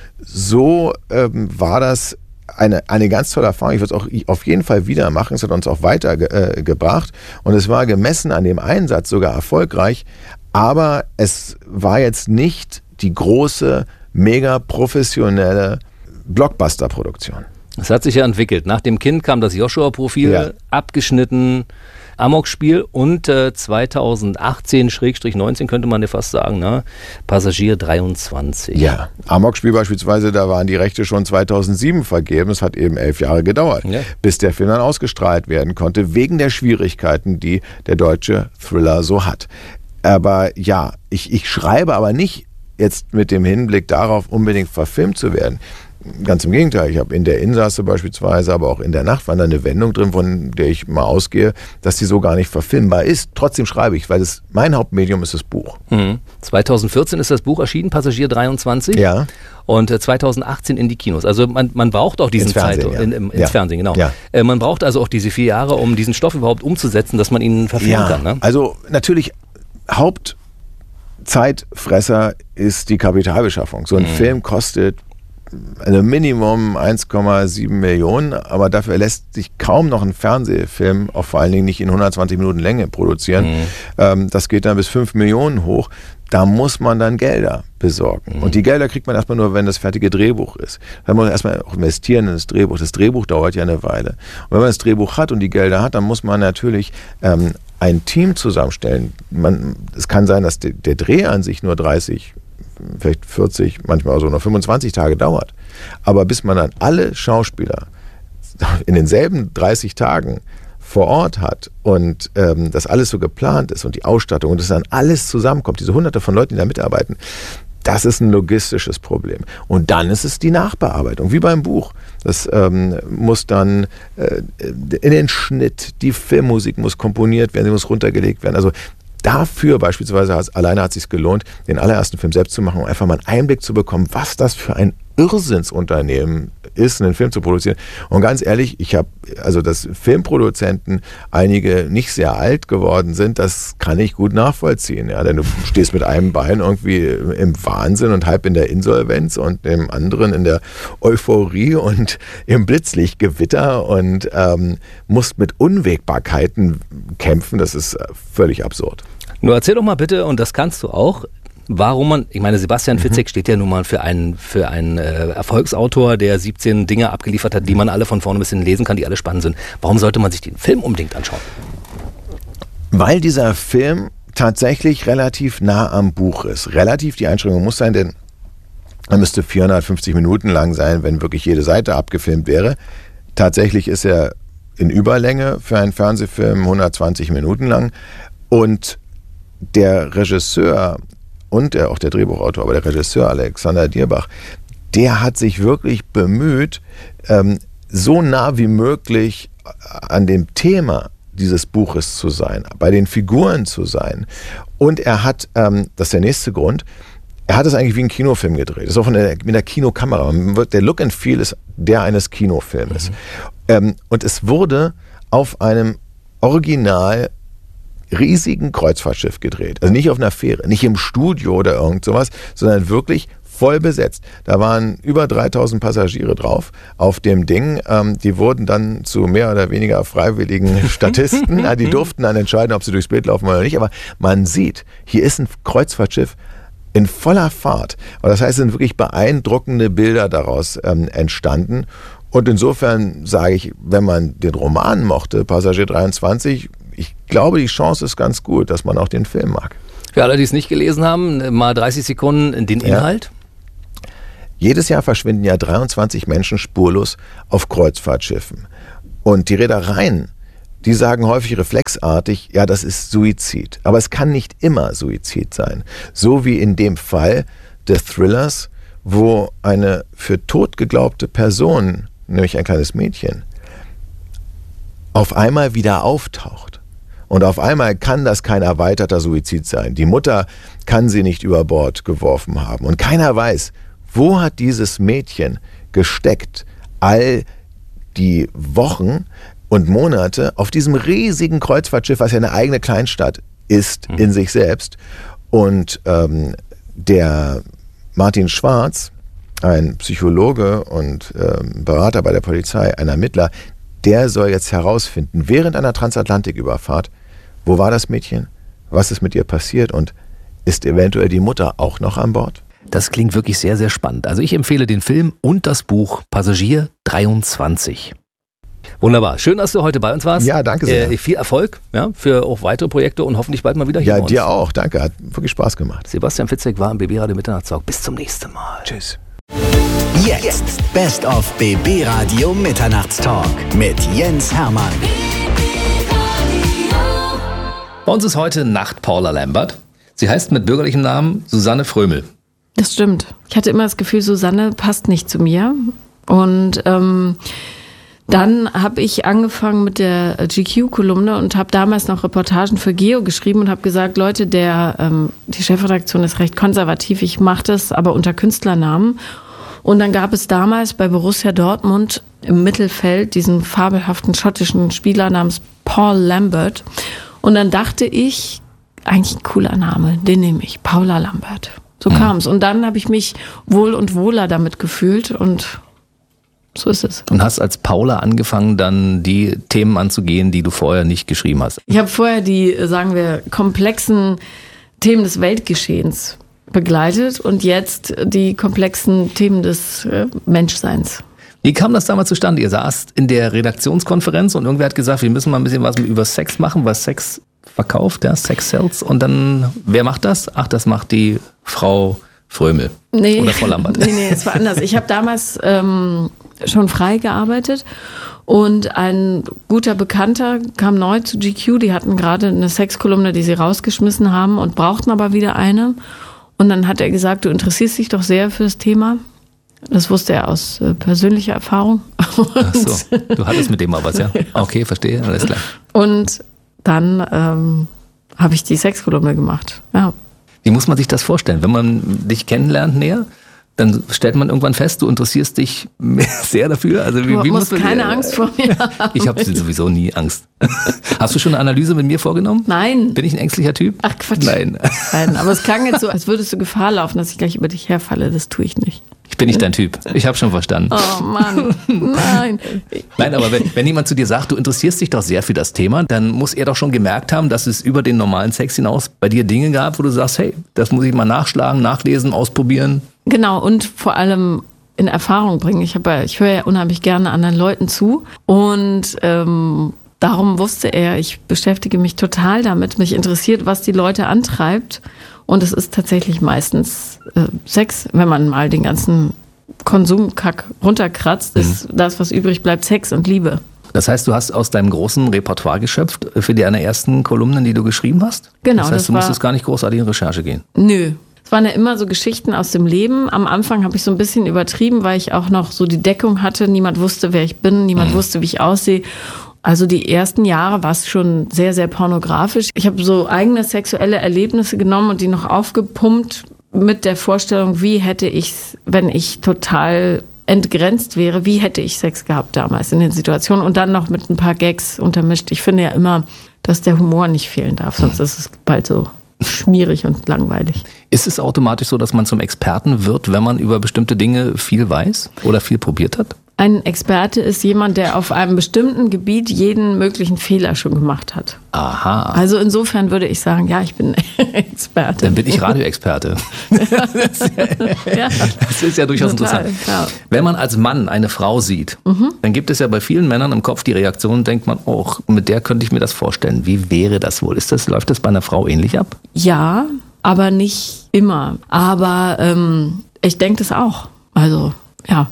So ähm, war das eine, eine ganz tolle Erfahrung. Ich würde es auch auf jeden Fall wieder machen. Es hat uns auch weitergebracht. Äh, und es war gemessen an dem Einsatz sogar erfolgreich. Aber es war jetzt nicht die große, mega professionelle Blockbuster-Produktion. Es hat sich ja entwickelt. Nach dem Kind kam das Joshua-Profil, ja. abgeschnitten, Amokspiel und äh, zweitausendachtzehn neunzehn könnte man ja fast sagen, ne? Passagier dreiundzwanzig. Ja, Amokspiel beispielsweise, da waren die Rechte schon zweitausendsieben vergeben. Es hat eben elf Jahre gedauert, ja. bis der Film dann ausgestrahlt werden konnte, wegen der Schwierigkeiten, die der deutsche Thriller so hat. Aber ja, ich, ich schreibe aber nicht jetzt mit dem Hinblick darauf, unbedingt verfilmt zu werden. Ganz im Gegenteil, ich habe in der Insasse beispielsweise, aber auch in der Nacht war da eine Wendung drin, von der ich mal ausgehe, dass die so gar nicht verfilmbar ist. Trotzdem schreibe ich, weil das, mein Hauptmedium ist das Buch. Mhm. zweitausendvierzehn ist das Buch erschienen, Passagier dreiundzwanzig. Ja. Und äh, zweitausendachtzehn in die Kinos. Also man, man braucht auch diesen ins Fernsehen, Zeit, ja. in, im, ins ja. Fernsehen, genau. Ja. Äh, man braucht also auch diese vier Jahre, um diesen Stoff überhaupt umzusetzen, dass man ihn verfilmen ja. kann. Ne? Also natürlich Hauptzeitfresser ist die Kapitalbeschaffung. So ein mhm. Film kostet also Minimum eins Komma sieben Millionen, aber dafür lässt sich kaum noch ein Fernsehfilm, auch vor allen Dingen nicht in hundertzwanzig Minuten Länge produzieren. Mhm. Ähm, das geht dann bis fünf Millionen hoch. Da muss man dann Gelder besorgen. Mhm. Und die Gelder kriegt man erstmal nur, wenn das fertige Drehbuch ist. Da muss man erstmal auch investieren in das Drehbuch. Das Drehbuch dauert ja eine Weile. Und wenn man das Drehbuch hat und die Gelder hat, dann muss man natürlich ähm, ein Team zusammenstellen. Man, es kann sein, dass de, der Dreh an sich nur dreißig, vielleicht vierzig, manchmal so noch fünfundzwanzig Tage dauert. Aber bis man dann alle Schauspieler in denselben dreißig Tagen vor Ort hat und ähm, das alles so geplant ist und die Ausstattung und das dann alles zusammenkommt, diese hunderte von Leuten, die da mitarbeiten, das ist ein logistisches Problem. Und dann ist es die Nachbearbeitung, wie beim Buch. Das ähm, muss dann äh, in den Schnitt, die Filmmusik muss komponiert werden, sie muss runtergelegt werden. Also dafür beispielsweise hat, alleine hat es sich gelohnt, den allerersten Film selbst zu machen, um einfach mal einen Einblick zu bekommen, was das für ein Irrsinnsunternehmen ist, einen Film zu produzieren. Und ganz ehrlich, ich habe, also dass Filmproduzenten einige nicht sehr alt geworden sind, das kann ich gut nachvollziehen. Ja, denn du stehst mit einem Bein irgendwie im Wahnsinn und halb in der Insolvenz und dem anderen in der Euphorie und im Blitzlichtgewitter und ähm, musst mit Unwägbarkeiten kämpfen. Das ist völlig absurd. Nur erzähl doch mal bitte, und das kannst du auch, warum man, ich meine, Sebastian Fitzek mhm. steht ja nun mal für einen, für einen äh, Erfolgsautor, der siebzehn Dinge abgeliefert hat, die man alle von vorne bis hinten lesen kann, die alle spannend sind. Warum sollte man sich den Film unbedingt anschauen? Weil dieser Film tatsächlich relativ nah am Buch ist. Relativ, die Einschränkung muss sein, denn er müsste vierhundertfünfzig Minuten lang sein, wenn wirklich jede Seite abgefilmt wäre. Tatsächlich ist er in Überlänge für einen Fernsehfilm hundertzwanzig Minuten lang. Und der Regisseur und der, auch der Drehbuchautor, aber der Regisseur Alexander Dierbach, der hat sich wirklich bemüht, ähm, so nah wie möglich an dem Thema dieses Buches zu sein, bei den Figuren zu sein. Und er hat, ähm, das ist der nächste Grund, er hat es eigentlich wie ein Kinofilm gedreht. Das ist auch von der, mit der Kinokamera. Der Look and Feel ist der eines Kinofilmes. Mhm. Ähm, und es wurde auf einem Original riesigen Kreuzfahrtschiff gedreht. Also nicht auf einer Fähre, nicht im Studio oder irgend sowas, sondern wirklich voll besetzt. Da waren über dreitausend Passagiere drauf auf dem Ding. Ähm, die wurden dann zu mehr oder weniger freiwilligen Statisten. Ja, die durften dann entscheiden, ob sie durchs Bild laufen oder nicht. Aber man sieht, hier ist ein Kreuzfahrtschiff in voller Fahrt. Und das heißt, es sind wirklich beeindruckende Bilder daraus ähm, entstanden. Und insofern sage ich, wenn man den Roman mochte, Passagier dreiundzwanzig, ich glaube, die Chance ist ganz gut, dass man auch den Film mag. Für alle, die es nicht gelesen haben, mal dreißig Sekunden den Inhalt. Ja. Jedes Jahr verschwinden ja dreiundzwanzig Menschen spurlos auf Kreuzfahrtschiffen. Und die Reedereien, die sagen häufig reflexartig, ja, das ist Suizid. Aber es kann nicht immer Suizid sein. So wie in dem Fall des Thrillers, wo eine für tot geglaubte Person, nämlich ein kleines Mädchen, auf einmal wieder auftaucht. Und auf einmal kann das kein erweiterter Suizid sein. Die Mutter kann sie nicht über Bord geworfen haben. Und keiner weiß, wo hat dieses Mädchen gesteckt, all die Wochen und Monate auf diesem riesigen Kreuzfahrtschiff, was ja eine eigene Kleinstadt ist in sich selbst. Und ähm, der Martin Schwarz, ein Psychologe und ähm, Berater bei der Polizei, ein Ermittler, der soll jetzt herausfinden, während einer Transatlantiküberfahrt, wo war das Mädchen, was ist mit ihr passiert und ist eventuell die Mutter auch noch an Bord? Das klingt wirklich sehr, sehr spannend. Also ich empfehle den Film und das Buch Passagier dreiundzwanzig. Wunderbar. Schön, dass du heute bei uns warst. Ja, danke sehr. Äh, viel Erfolg ja, für auch weitere Projekte und hoffentlich bald mal wieder hier. Ja, bei uns. dir auch. Danke. Hat wirklich Spaß gemacht. Sebastian Fitzek war im B B Radio Mitternachtstalk. Bis zum nächsten Mal. Tschüss. Jetzt Best of B B Radio Mitternachtstalk mit Jens Hermann. Bei uns ist heute Nacht Paula Lambert. Sie heißt mit bürgerlichem Namen Susanne Frömel. Das stimmt. Ich hatte immer das Gefühl, Susanne passt nicht zu mir. Und ähm, dann habe ich angefangen mit der G Q-Kolumne und habe damals noch Reportagen für Geo geschrieben und habe gesagt, Leute, der ähm, die Chefredaktion ist recht konservativ, ich mache das aber unter Künstlernamen. Und dann gab es damals bei Borussia Dortmund im Mittelfeld diesen fabelhaften schottischen Spieler namens Paul Lambert. Und dann dachte ich, eigentlich ein cooler Name, den nehme ich, Paula Lambert. So mhm. kam es. Und dann habe ich mich wohl und wohler damit gefühlt und so ist es. Und hast als Paula angefangen, dann die Themen anzugehen, die du vorher nicht geschrieben hast? Ich habe vorher die, sagen wir, komplexen Themen des Weltgeschehens begleitet und jetzt die komplexen Themen des äh, Menschseins. Wie kam das damals zustande? Ihr saßt in der Redaktionskonferenz und irgendwer hat gesagt, wir müssen mal ein bisschen was über Sex machen, was Sex verkauft, ja, Sex sells. Und dann, wer macht das? Ach, das macht die Frau Frömel. Nee. Oder Frau Lambert. Nee, nee, es war anders. Ich habe damals ähm, schon frei gearbeitet und ein guter Bekannter kam neu zu G Q. Die hatten gerade eine Sexkolumne, die sie rausgeschmissen haben und brauchten aber wieder eine. Und dann hat er gesagt, du interessierst dich doch sehr für das Thema. Das wusste er aus äh, persönlicher Erfahrung. Ach so, du hattest mit dem mal was, ja? Okay, verstehe, alles klar. Und dann ähm, habe ich die Sexkolumne gemacht, ja. Wie muss man sich das vorstellen? Wenn man dich kennenlernt näher, dann stellt man irgendwann fest, du interessierst dich sehr dafür. Also wie, du wie musst muss man, keine äh, Angst vor mir haben. Ich habe sowieso nie Angst. Hast du schon eine Analyse mit mir vorgenommen? Nein. Bin ich ein ängstlicher Typ? Ach Quatsch. Nein. Nein, aber es klang jetzt so, als würdest du Gefahr laufen, dass ich gleich über dich herfalle. Das tue ich nicht. Ich bin nicht dein Typ. Ich habe schon verstanden. Oh Mann, nein. Nein, aber wenn, wenn jemand zu dir sagt, du interessierst dich doch sehr für das Thema, dann muss er doch schon gemerkt haben, dass es über den normalen Sex hinaus bei dir Dinge gab, wo du sagst, hey, das muss ich mal nachschlagen, nachlesen, ausprobieren. Genau, und vor allem in Erfahrung bringen. Ich, hab, ich höre ja unheimlich gerne anderen Leuten zu und ähm, darum wusste er, ich beschäftige mich total damit, mich interessiert, was die Leute antreibt. Und es ist tatsächlich meistens äh, Sex, wenn man mal den ganzen Konsumkack runterkratzt, ist mhm. das, was übrig bleibt, Sex und Liebe. Das heißt, du hast aus deinem großen Repertoire geschöpft für deine ersten Kolumnen, die du geschrieben hast? Genau. Das heißt, das du war, musstest gar nicht großartig in Recherche gehen? Nö. Es waren ja immer so Geschichten aus dem Leben. Am Anfang habe ich so ein bisschen übertrieben, weil ich auch noch so die Deckung hatte. Niemand wusste, wer ich bin. Niemand mhm. wusste, wie ich aussehe. Also die ersten Jahre war es schon sehr, sehr pornografisch. Ich habe so eigene sexuelle Erlebnisse genommen und die noch aufgepumpt mit der Vorstellung, wie hätte ich, wenn ich total entgrenzt wäre, wie hätte ich Sex gehabt damals in den Situationen und dann noch mit ein paar Gags untermischt. Ich finde ja immer, dass der Humor nicht fehlen darf, sonst ist es bald so schmierig und langweilig. Ist es automatisch so, dass man zum Experten wird, wenn man über bestimmte Dinge viel weiß oder viel probiert hat? Ein Experte ist jemand, der auf einem bestimmten Gebiet jeden möglichen Fehler schon gemacht hat. Aha. Also insofern würde ich sagen, ja, ich bin Experte. Dann bin ich Radioexperte. Ja. Das ist ja durchaus Total, interessant. klar. Wenn man als Mann eine Frau sieht, mhm. dann gibt es ja bei vielen Männern im Kopf die Reaktion, denkt man, oh, mit der könnte ich mir das vorstellen. Wie wäre das wohl? Ist das, läuft das bei einer Frau ähnlich ab? Ja, aber nicht immer. Aber ähm, ich denke das auch. Also... Ja,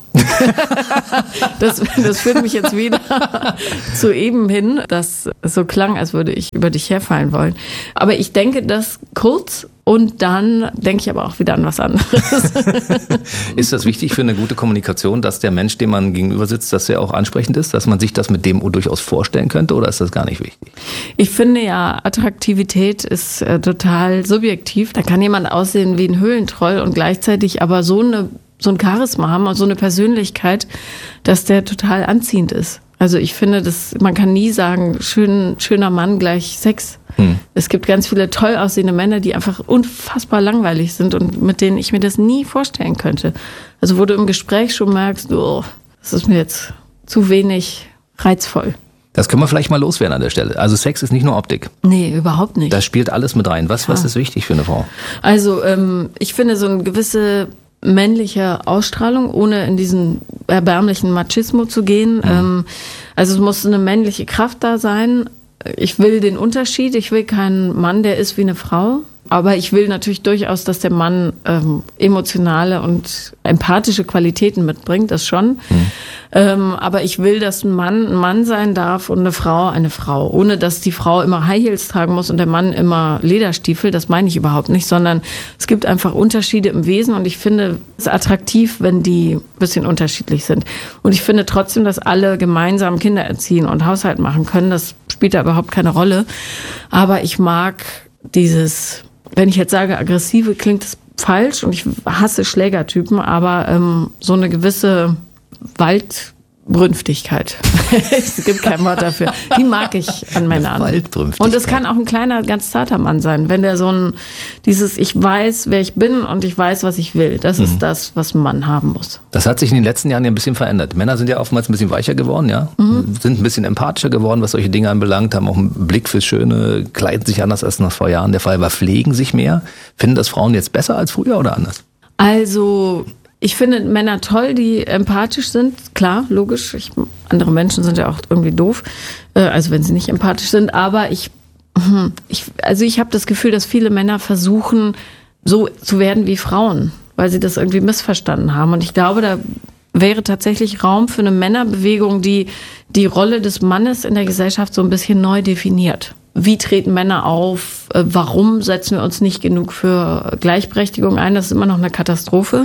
das, das führt mich jetzt wieder zu eben hin, dass es so klang, als würde ich über dich herfallen wollen. Aber ich denke das kurz und dann denke ich aber auch wieder an was anderes. Ist das wichtig für eine gute Kommunikation, dass der Mensch, dem man gegenüber sitzt, dass er auch ansprechend ist, dass man sich das mit dem durchaus vorstellen könnte, oder ist das gar nicht wichtig? Ich finde ja, Attraktivität ist äh, total subjektiv. Da kann jemand aussehen wie ein Höhlentroll und gleichzeitig aber so eine so ein Charisma haben und so eine Persönlichkeit, dass der total anziehend ist. Also ich finde, das, man kann nie sagen, schön, schöner Mann gleich Sex. Hm. Es gibt ganz viele toll aussehende Männer, die einfach unfassbar langweilig sind und mit denen ich mir das nie vorstellen könnte. Also wo du im Gespräch schon merkst, oh, das ist mir jetzt zu wenig reizvoll. Das können wir vielleicht mal loswerden an der Stelle. Also Sex ist nicht nur Optik. Nee, überhaupt nicht. Das spielt alles mit rein. Was, ja. was ist wichtig für eine Frau? Also ähm, ich finde so eine gewisse männliche Ausstrahlung, ohne in diesen erbärmlichen Machismo zu gehen. Mhm. Ähm, also es muss eine männliche Kraft da sein. Ich will den Unterschied. Ich will keinen Mann, der ist wie eine Frau. Aber ich will natürlich durchaus, dass der Mann ähm, emotionale und empathische Qualitäten mitbringt, das schon. Mhm. Ähm, aber ich will, dass ein Mann ein Mann sein darf und eine Frau eine Frau. Ohne, dass die Frau immer High Heels tragen muss und der Mann immer Lederstiefel. Das meine ich überhaupt nicht, sondern es gibt einfach Unterschiede im Wesen und ich finde es attraktiv, wenn die ein bisschen unterschiedlich sind. Und ich finde trotzdem, dass alle gemeinsam Kinder erziehen und Haushalt machen können. Das spielt da überhaupt keine Rolle. Aber ich mag dieses... Wenn ich jetzt sage aggressive, klingt das falsch und ich hasse Schlägertypen, aber ähm, so eine gewisse Waldbrünftigkeit, es gibt kein Wort dafür, die mag ich an Männern. Und es kann auch ein kleiner, ganz zarter Mann sein, wenn der so ein, dieses, ich weiß, wer ich bin und ich weiß, was ich will, das mhm. ist das, was ein Mann haben muss. Das hat sich in den letzten Jahren ja ein bisschen verändert. Männer sind ja oftmals ein bisschen weicher geworden, ja, mhm. sind ein bisschen empathischer geworden, was solche Dinge anbelangt, haben auch einen Blick fürs Schöne, kleiden sich anders als noch vor Jahren der Fall war, pflegen sich mehr. Finden das Frauen jetzt besser als früher oder anders? Also... Ich finde Männer toll, die empathisch sind. Klar, logisch. Ich, andere Menschen sind ja auch irgendwie doof, äh, also wenn sie nicht empathisch sind. Aber ich, ich also ich habe das Gefühl, dass viele Männer versuchen, so zu werden wie Frauen, weil sie das irgendwie missverstanden haben. Und ich glaube, da wäre tatsächlich Raum für eine Männerbewegung, die die Rolle des Mannes in der Gesellschaft so ein bisschen neu definiert. Wie treten Männer auf? Warum setzen wir uns nicht genug für Gleichberechtigung ein? Das ist immer noch eine Katastrophe.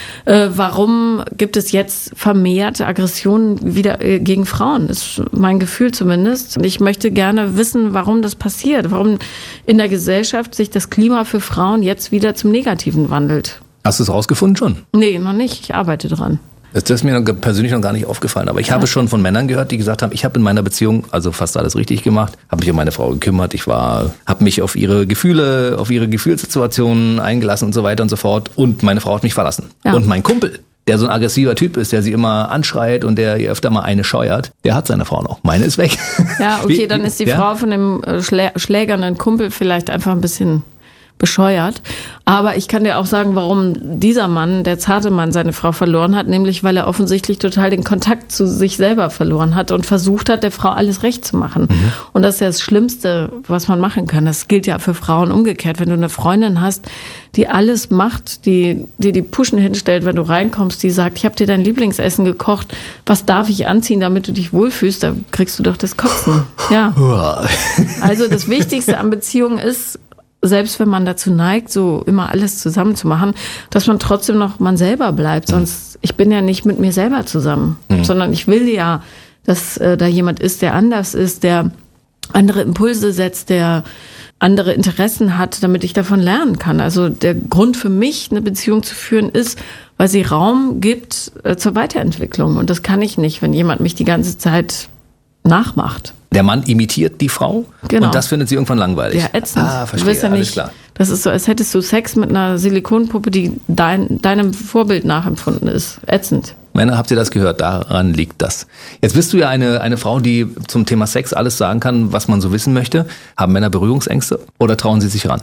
Warum gibt es jetzt vermehrt Aggressionen wieder gegen Frauen? Das ist mein Gefühl zumindest. Und ich möchte gerne wissen, warum das passiert. Warum in der Gesellschaft sich das Klima für Frauen jetzt wieder zum Negativen wandelt. Hast du es rausgefunden schon? Nee, noch nicht. Ich arbeite dran. Das ist mir persönlich noch gar nicht aufgefallen, aber ich ja. habe schon von Männern gehört, die gesagt haben, ich habe in meiner Beziehung also fast alles richtig gemacht, habe mich um meine Frau gekümmert, ich war, habe mich auf ihre Gefühle, auf ihre Gefühlssituationen eingelassen und so weiter und so fort und meine Frau hat mich verlassen. Ja. Und mein Kumpel, der so ein aggressiver Typ ist, der sie immer anschreit und der ihr öfter mal eine scheuert, der hat seine Frau noch. Meine ist weg. Ja, okay, dann ist die ja? Frau von dem Schlä- schlägernden Kumpel vielleicht einfach ein bisschen bescheuert. Aber ich kann dir auch sagen, warum dieser Mann, der zarte Mann, seine Frau verloren hat, nämlich weil er offensichtlich total den Kontakt zu sich selber verloren hat und versucht hat, der Frau alles recht zu machen. Mhm. Und das ist ja das Schlimmste, was man machen kann. Das gilt ja für Frauen umgekehrt. Wenn du eine Freundin hast, die alles macht, die die, die Puschen hinstellt, wenn du reinkommst, die sagt, ich habe dir dein Lieblingsessen gekocht, was darf ich anziehen, damit du dich wohlfühlst, da kriegst du doch das Kotzen. Ja. Also das Wichtigste an Beziehungen ist, selbst wenn man dazu neigt, so immer alles zusammen zu machen, dass man trotzdem noch man selber bleibt. Sonst, ich bin ja nicht mit mir selber zusammen, mhm. sondern ich will ja, dass äh, da jemand ist, der anders ist, der andere Impulse setzt, der andere Interessen hat, damit ich davon lernen kann. Also der Grund für mich, eine Beziehung zu führen, ist, weil sie Raum gibt äh, zur Weiterentwicklung. Und das kann ich nicht, wenn jemand mich die ganze Zeit nachmacht. Der Mann imitiert die Frau genau. und das findet sie irgendwann langweilig. Ja, ätzend. Ah, verstehe, du wirst ja alles nicht, klar. Das ist so, als hättest du Sex mit einer Silikonpuppe, die dein, deinem Vorbild nachempfunden ist. Ätzend. Männer, habt ihr das gehört? Daran liegt das. Jetzt bist du ja eine, eine Frau, die zum Thema Sex alles sagen kann, was man so wissen möchte. Haben Männer Berührungsängste oder trauen sie sich ran?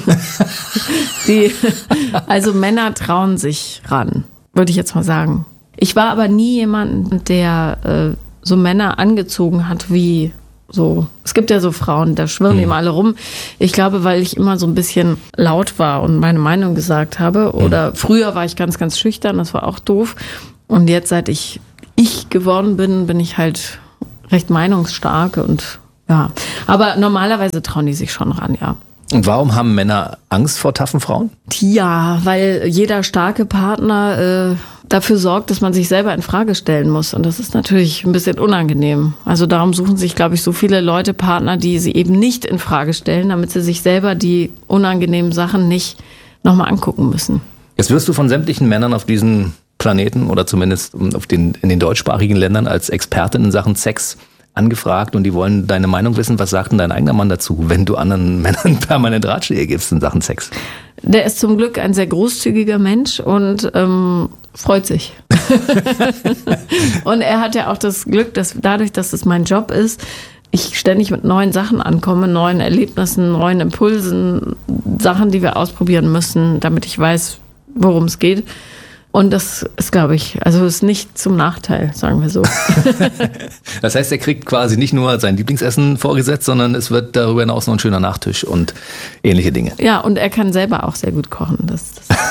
Die, also Männer trauen sich ran, würde ich jetzt mal sagen. Ich war aber nie jemand, der äh, so Männer angezogen hat wie so. Es gibt ja so Frauen, da schwirren mhm. immer alle rum. Ich glaube, weil ich immer so ein bisschen laut war und meine Meinung gesagt habe. Oder mhm. früher war ich ganz, ganz schüchtern, das war auch doof. Und jetzt, seit ich ich geworden bin, bin ich halt recht meinungsstark und ja. Aber normalerweise trauen die sich schon ran, ja. Und warum haben Männer Angst vor taffen Frauen? Ja, weil jeder starke Partner äh, dafür sorgt, dass man sich selber in Frage stellen muss. Und das ist natürlich ein bisschen unangenehm. Also darum suchen sich, glaube ich, so viele Leute Partner, die sie eben nicht in Frage stellen, damit sie sich selber die unangenehmen Sachen nicht nochmal angucken müssen. Jetzt wirst du von sämtlichen Männern auf diesen Planeten oder zumindest auf den, in den deutschsprachigen Ländern als Expertin in Sachen Sex angefragt und die wollen deine Meinung wissen. Was sagt denn dein eigener Mann dazu, wenn du anderen Männern permanent Ratschläge gibst in Sachen Sex? Der ist zum Glück ein sehr großzügiger Mensch und ähm, freut sich. Und er hat ja auch das Glück, dass dadurch, dass es mein Job ist, ich ständig mit neuen Sachen ankomme, neuen Erlebnissen, neuen Impulsen, Sachen, die wir ausprobieren müssen, damit ich weiß, worum es geht. Und das ist, glaube ich, also ist nicht zum Nachteil, sagen wir so. Das heißt, er kriegt quasi nicht nur sein Lieblingsessen vorgesetzt, sondern es wird darüber hinaus noch ein schöner Nachtisch und ähnliche Dinge. Ja, und er kann selber auch sehr gut kochen. Das,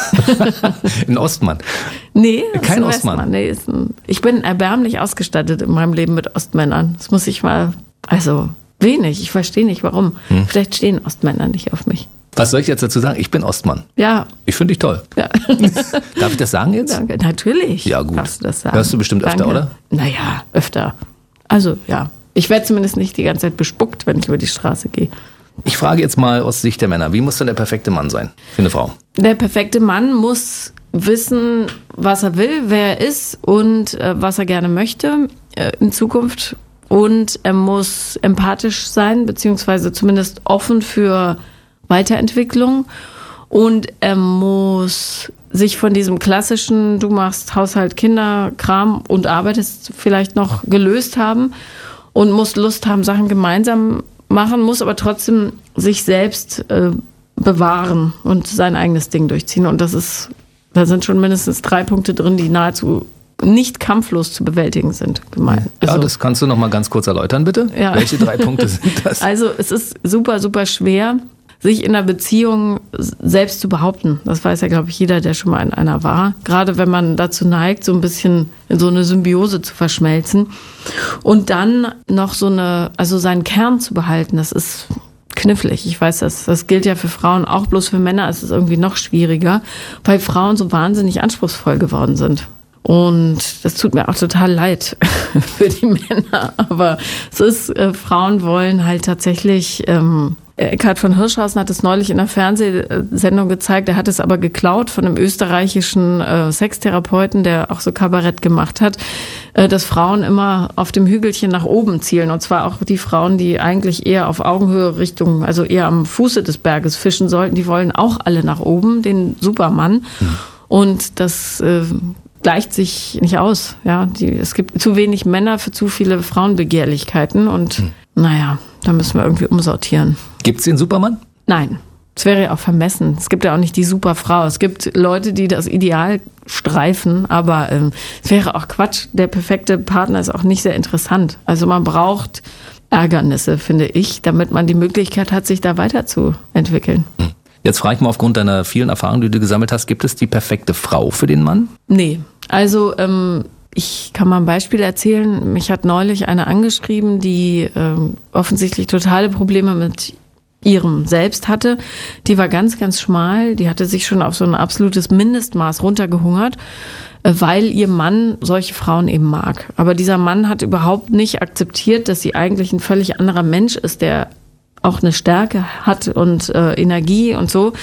das ein Ostmann? Nee, kein Ostmann. Westmann. Nee, ist ein, ich bin erbärmlich ausgestattet in meinem Leben mit Ostmännern. Das muss ich mal, also wenig, ich verstehe nicht warum. Hm. Vielleicht stehen Ostmänner nicht auf mich. Was soll ich jetzt dazu sagen? Ich bin Ostmann. Ja. Ich finde dich toll. Ja. Darf ich das sagen jetzt? Danke. Natürlich. Ja, gut. Darfst du das sagen. Hörst du bestimmt öfter, Danke. Oder? Naja, öfter. Also, ja. Ich werde zumindest nicht die ganze Zeit bespuckt, wenn ich über die Straße gehe. Ich frage jetzt mal aus Sicht der Männer. Wie muss denn der perfekte Mann sein für eine Frau? Der perfekte Mann muss wissen, was er will, wer er ist und äh, was er gerne möchte äh, in Zukunft. Und er muss empathisch sein, beziehungsweise zumindest offen für Weiterentwicklung und er muss sich von diesem klassischen, du machst Haushalt, Kinder, Kram und arbeitest vielleicht noch gelöst haben und muss Lust haben, Sachen gemeinsam machen, muss aber trotzdem sich selbst äh, bewahren und sein eigenes Ding durchziehen. Und das ist, da sind schon mindestens drei Punkte drin, die nahezu nicht kampflos zu bewältigen sind. Gemein. Ja, also, das kannst du noch mal ganz kurz erläutern, bitte. Ja. Welche drei Punkte sind das? Also es ist super, super schwer, sich in einer Beziehung selbst zu behaupten. Das weiß ja, glaube ich, jeder, der schon mal in einer war. Gerade wenn man dazu neigt, so ein bisschen in so eine Symbiose zu verschmelzen. Und dann noch so eine, also seinen Kern zu behalten, das ist knifflig. Ich weiß, das, das gilt ja für Frauen auch, bloß für Männer ist es irgendwie noch schwieriger, weil Frauen so wahnsinnig anspruchsvoll geworden sind. Und das tut mir auch total leid für die Männer. Aber es ist, äh, Frauen wollen halt tatsächlich, ähm, Eckhard von Hirschhausen hat es neulich in einer Fernsehsendung gezeigt, er hat es aber geklaut von einem österreichischen äh, Sextherapeuten, der auch so Kabarett gemacht hat, äh, dass Frauen immer auf dem Hügelchen nach oben zielen. Und zwar auch die Frauen, die eigentlich eher auf Augenhöhe Richtung, also eher am Fuße des Berges fischen sollten, die wollen auch alle nach oben, den Supermann. Mhm. Und das äh, gleicht sich nicht aus. Ja, die, es gibt zu wenig Männer für zu viele Frauenbegehrlichkeiten und mhm. naja, da müssen wir irgendwie umsortieren. Gibt es den Supermann? Nein, es wäre ja auch vermessen. Es gibt ja auch nicht die Superfrau. Es gibt Leute, die das Ideal streifen, aber ähm, es wäre auch Quatsch. Der perfekte Partner ist auch nicht sehr interessant. Also man braucht Ärgernisse, finde ich, damit man die Möglichkeit hat, sich da weiterzuentwickeln. Jetzt frage ich mal aufgrund deiner vielen Erfahrungen, die du gesammelt hast, gibt es die perfekte Frau für den Mann? Nee, also ähm, ich kann mal ein Beispiel erzählen. Mich hat neulich eine angeschrieben, die ähm, offensichtlich totale Probleme mit ihrem Selbst hatte. Die war ganz, ganz schmal. Die hatte sich schon auf so ein absolutes Mindestmaß runtergehungert, äh, weil ihr Mann solche Frauen eben mag. Aber dieser Mann hat überhaupt nicht akzeptiert, dass sie eigentlich ein völlig anderer Mensch ist, der auch eine Stärke hat und äh, Energie und so.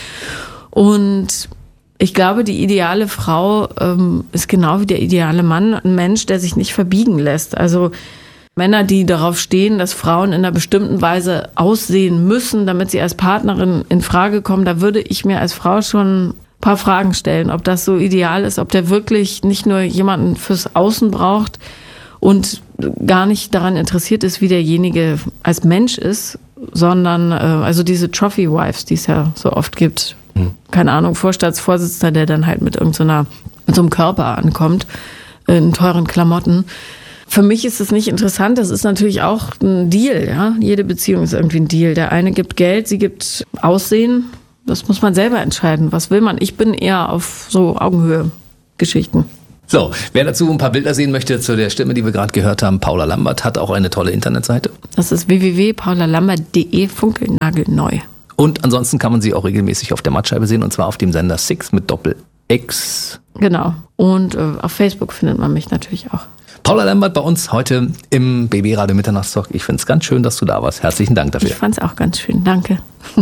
Und ich glaube, die ideale Frau ähm, ist genau wie der ideale Mann, ein Mensch, der sich nicht verbiegen lässt. Also Männer, die darauf stehen, dass Frauen in einer bestimmten Weise aussehen müssen, damit sie als Partnerin in Frage kommen, da würde ich mir als Frau schon paar Fragen stellen, ob das so ideal ist, ob der wirklich nicht nur jemanden fürs Außen braucht und gar nicht daran interessiert ist, wie derjenige als Mensch ist, sondern äh, also diese Trophy-Wives, die es ja so oft gibt. Hm. Keine Ahnung, Vorstandsvorsitzender, der dann halt mit irgendeiner, mit so einem Körper ankommt, in teuren Klamotten. Für mich ist es nicht interessant, das ist natürlich auch ein Deal, ja. Jede Beziehung ist irgendwie ein Deal. Der eine gibt Geld, sie gibt Aussehen. Das muss man selber entscheiden. Was will man? Ich bin eher auf so Augenhöhe-Geschichten. So, wer dazu ein paar Bilder sehen möchte zu der Stimme, die wir gerade gehört haben, Paula Lambert hat auch eine tolle Internetseite. Das ist w w w punkt paula lambert punkt de, funkelnagelneu. Und ansonsten kann man sie auch regelmäßig auf der Mattscheibe sehen, und zwar auf dem Sender Six mit Doppel-X. Genau. Und äh, auf Facebook findet man mich natürlich auch. Paula Lambert bei uns heute im B B Radio Mitternachtstalk. Ich finde es ganz schön, dass du da warst. Herzlichen Dank dafür. Ich fand es auch ganz schön. Danke.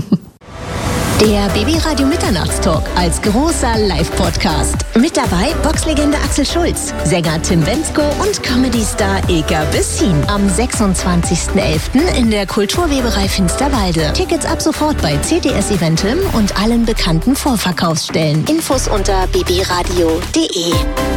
Der B B Radio Mitternachtstalk als großer Live-Podcast. Mit dabei Boxlegende Axel Schulz, Sänger Tim Bendzko und Comedy-Star Ilka Bessin. Am sechsundzwanzigsten elften in der Kulturweberei Finsterwalde. Tickets ab sofort bei C T S Eventim und allen bekannten Vorverkaufsstellen. Infos unter b b radio punkt de.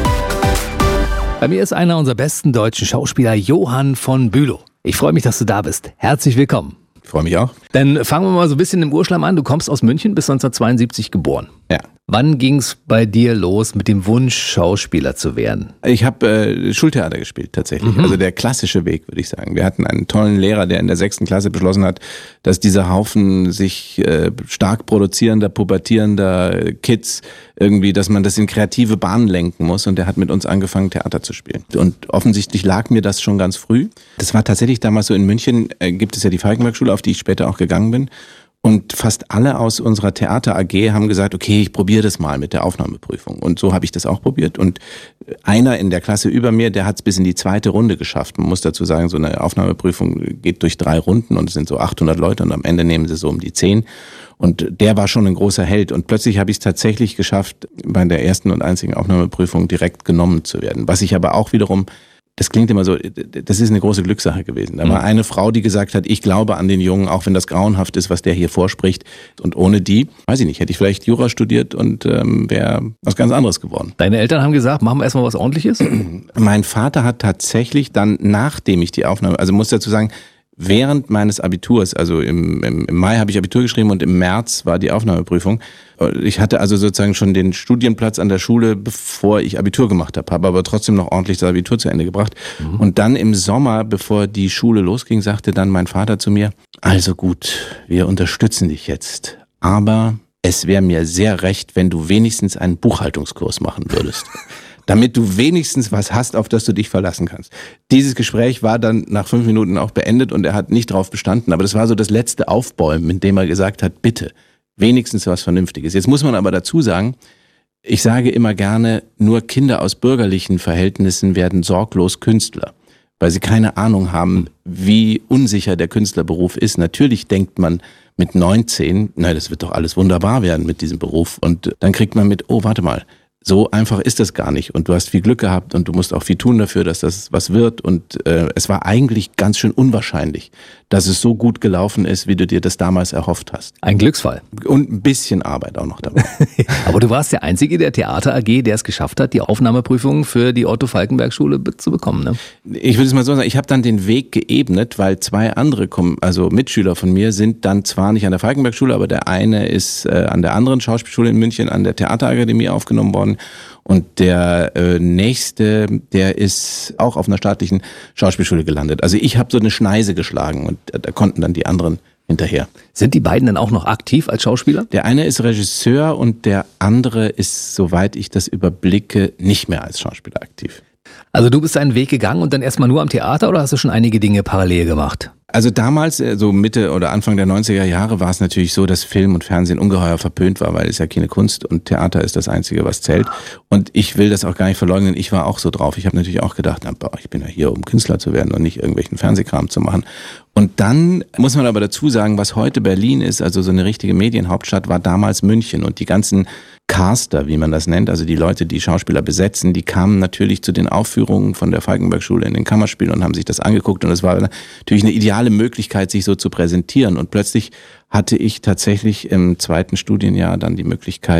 Bei mir ist einer unserer besten deutschen Schauspieler, Johann von Bülow. Ich freue mich, dass du da bist. Herzlich willkommen. Ich freue mich auch. Dann fangen wir mal so ein bisschen im Urschleim an. Du kommst aus München, bist neunzehnhundertzweiundsiebzig geboren. Ja. Wann ging es bei dir los mit dem Wunsch, Schauspieler zu werden? Ich habe äh, Schultheater gespielt tatsächlich. Mhm. Also der klassische Weg, würde ich sagen. Wir hatten einen tollen Lehrer, der in der sechsten Klasse beschlossen hat, dass dieser Haufen sich äh, stark produzierender, pubertierender Kids irgendwie, dass man das in kreative Bahnen lenken muss. Und der hat mit uns angefangen, Theater zu spielen. Und offensichtlich lag mir das schon ganz früh. Das war tatsächlich damals so, in München äh, gibt es ja die Falkenberg-Schule, auf die ich später auch gegangen bin. Und fast alle aus unserer Theater-A G haben gesagt, okay, ich probiere das mal mit der Aufnahmeprüfung. Und so habe ich das auch probiert. Und einer in der Klasse über mir, der hat es bis in die zweite Runde geschafft. Man muss dazu sagen, so eine Aufnahmeprüfung geht durch drei Runden und es sind so achthundert Leute und am Ende nehmen sie so um die zehn. Und der war schon ein großer Held. Und plötzlich habe ich es tatsächlich geschafft, bei der ersten und einzigen Aufnahmeprüfung direkt genommen zu werden. Was ich aber auch wiederum... Das klingt immer so, das ist eine große Glückssache gewesen. Da war eine Frau, die gesagt hat, ich glaube an den Jungen, auch wenn das grauenhaft ist, was der hier vorspricht. Und ohne die, weiß ich nicht, hätte ich vielleicht Jura studiert und ähm, wäre was ganz anderes geworden. Deine Eltern haben gesagt, machen wir erstmal was Ordentliches? Mein Vater hat tatsächlich dann, nachdem ich die Aufnahme, also muss dazu sagen, während meines Abiturs, also im, im, im Mai habe ich Abitur geschrieben und im März war die Aufnahmeprüfung. Ich hatte also sozusagen schon den Studienplatz an der Schule, bevor ich Abitur gemacht habe, habe aber trotzdem noch ordentlich das Abitur zu Ende gebracht. Mhm. Und dann im Sommer, bevor die Schule losging, sagte dann mein Vater zu mir, also gut, wir unterstützen dich jetzt, aber es wäre mir sehr recht, wenn du wenigstens einen Buchhaltungskurs machen würdest. Damit du wenigstens was hast, auf das du dich verlassen kannst. Dieses Gespräch war dann nach fünf Minuten auch beendet und er hat nicht drauf bestanden, aber das war so das letzte Aufbäumen, in dem er gesagt hat, bitte, wenigstens was Vernünftiges. Jetzt muss man aber dazu sagen, ich sage immer gerne, nur Kinder aus bürgerlichen Verhältnissen werden sorglos Künstler, weil sie keine Ahnung haben, wie unsicher der Künstlerberuf ist. Natürlich denkt man mit neunzehn, na, das wird doch alles wunderbar werden mit diesem Beruf und dann kriegt man mit, oh, warte mal, so einfach ist das gar nicht und du hast viel Glück gehabt und du musst auch viel tun dafür, dass das was wird und äh, es war eigentlich ganz schön unwahrscheinlich, dass es so gut gelaufen ist, wie du dir das damals erhofft hast. Ein Glücksfall. Und ein bisschen Arbeit auch noch dabei. Aber du warst der Einzige der Theater-A G, der es geschafft hat, die Aufnahmeprüfung für die Otto-Falkenberg-Schule zu bekommen, ne? Ich würde es mal so sagen, ich habe dann den Weg geebnet, weil zwei andere, also Mitschüler von mir sind dann zwar nicht an der Falkenberg-Schule, aber der eine ist äh, an der anderen Schauspielschule in München, an der Theaterakademie aufgenommen worden. Und der äh, nächste, der ist auch auf einer staatlichen Schauspielschule gelandet. Also ich habe so eine Schneise geschlagen und da, da konnten dann die anderen hinterher. Sind die beiden dann auch noch aktiv als Schauspieler? Der eine ist Regisseur und der andere ist, soweit ich das überblicke, nicht mehr als Schauspieler aktiv. Also du bist einen Weg gegangen und dann erstmal nur am Theater oder hast du schon einige Dinge parallel gemacht? Also damals, so Mitte oder Anfang der neunziger Jahre, war es natürlich so, dass Film und Fernsehen ungeheuer verpönt war, weil es ja keine Kunst und Theater ist das Einzige, was zählt. Und ich will das auch gar nicht verleugnen, ich war auch so drauf. Ich habe natürlich auch gedacht, na, boah, ich bin ja hier, um Künstler zu werden und nicht irgendwelchen Fernsehkram zu machen. Und dann muss man aber dazu sagen, was heute Berlin ist, also so eine richtige Medienhauptstadt, war damals München. Und die ganzen Caster, wie man das nennt, also die Leute, die Schauspieler besetzen, die kamen natürlich zu den Aufführungen von der Falkenberg-Schule in den Kammerspielen und haben sich das angeguckt. Und es war natürlich eine ideale Möglichkeit, sich so zu präsentieren. Und plötzlich hatte ich tatsächlich im zweiten Studienjahr dann die Möglichkeit,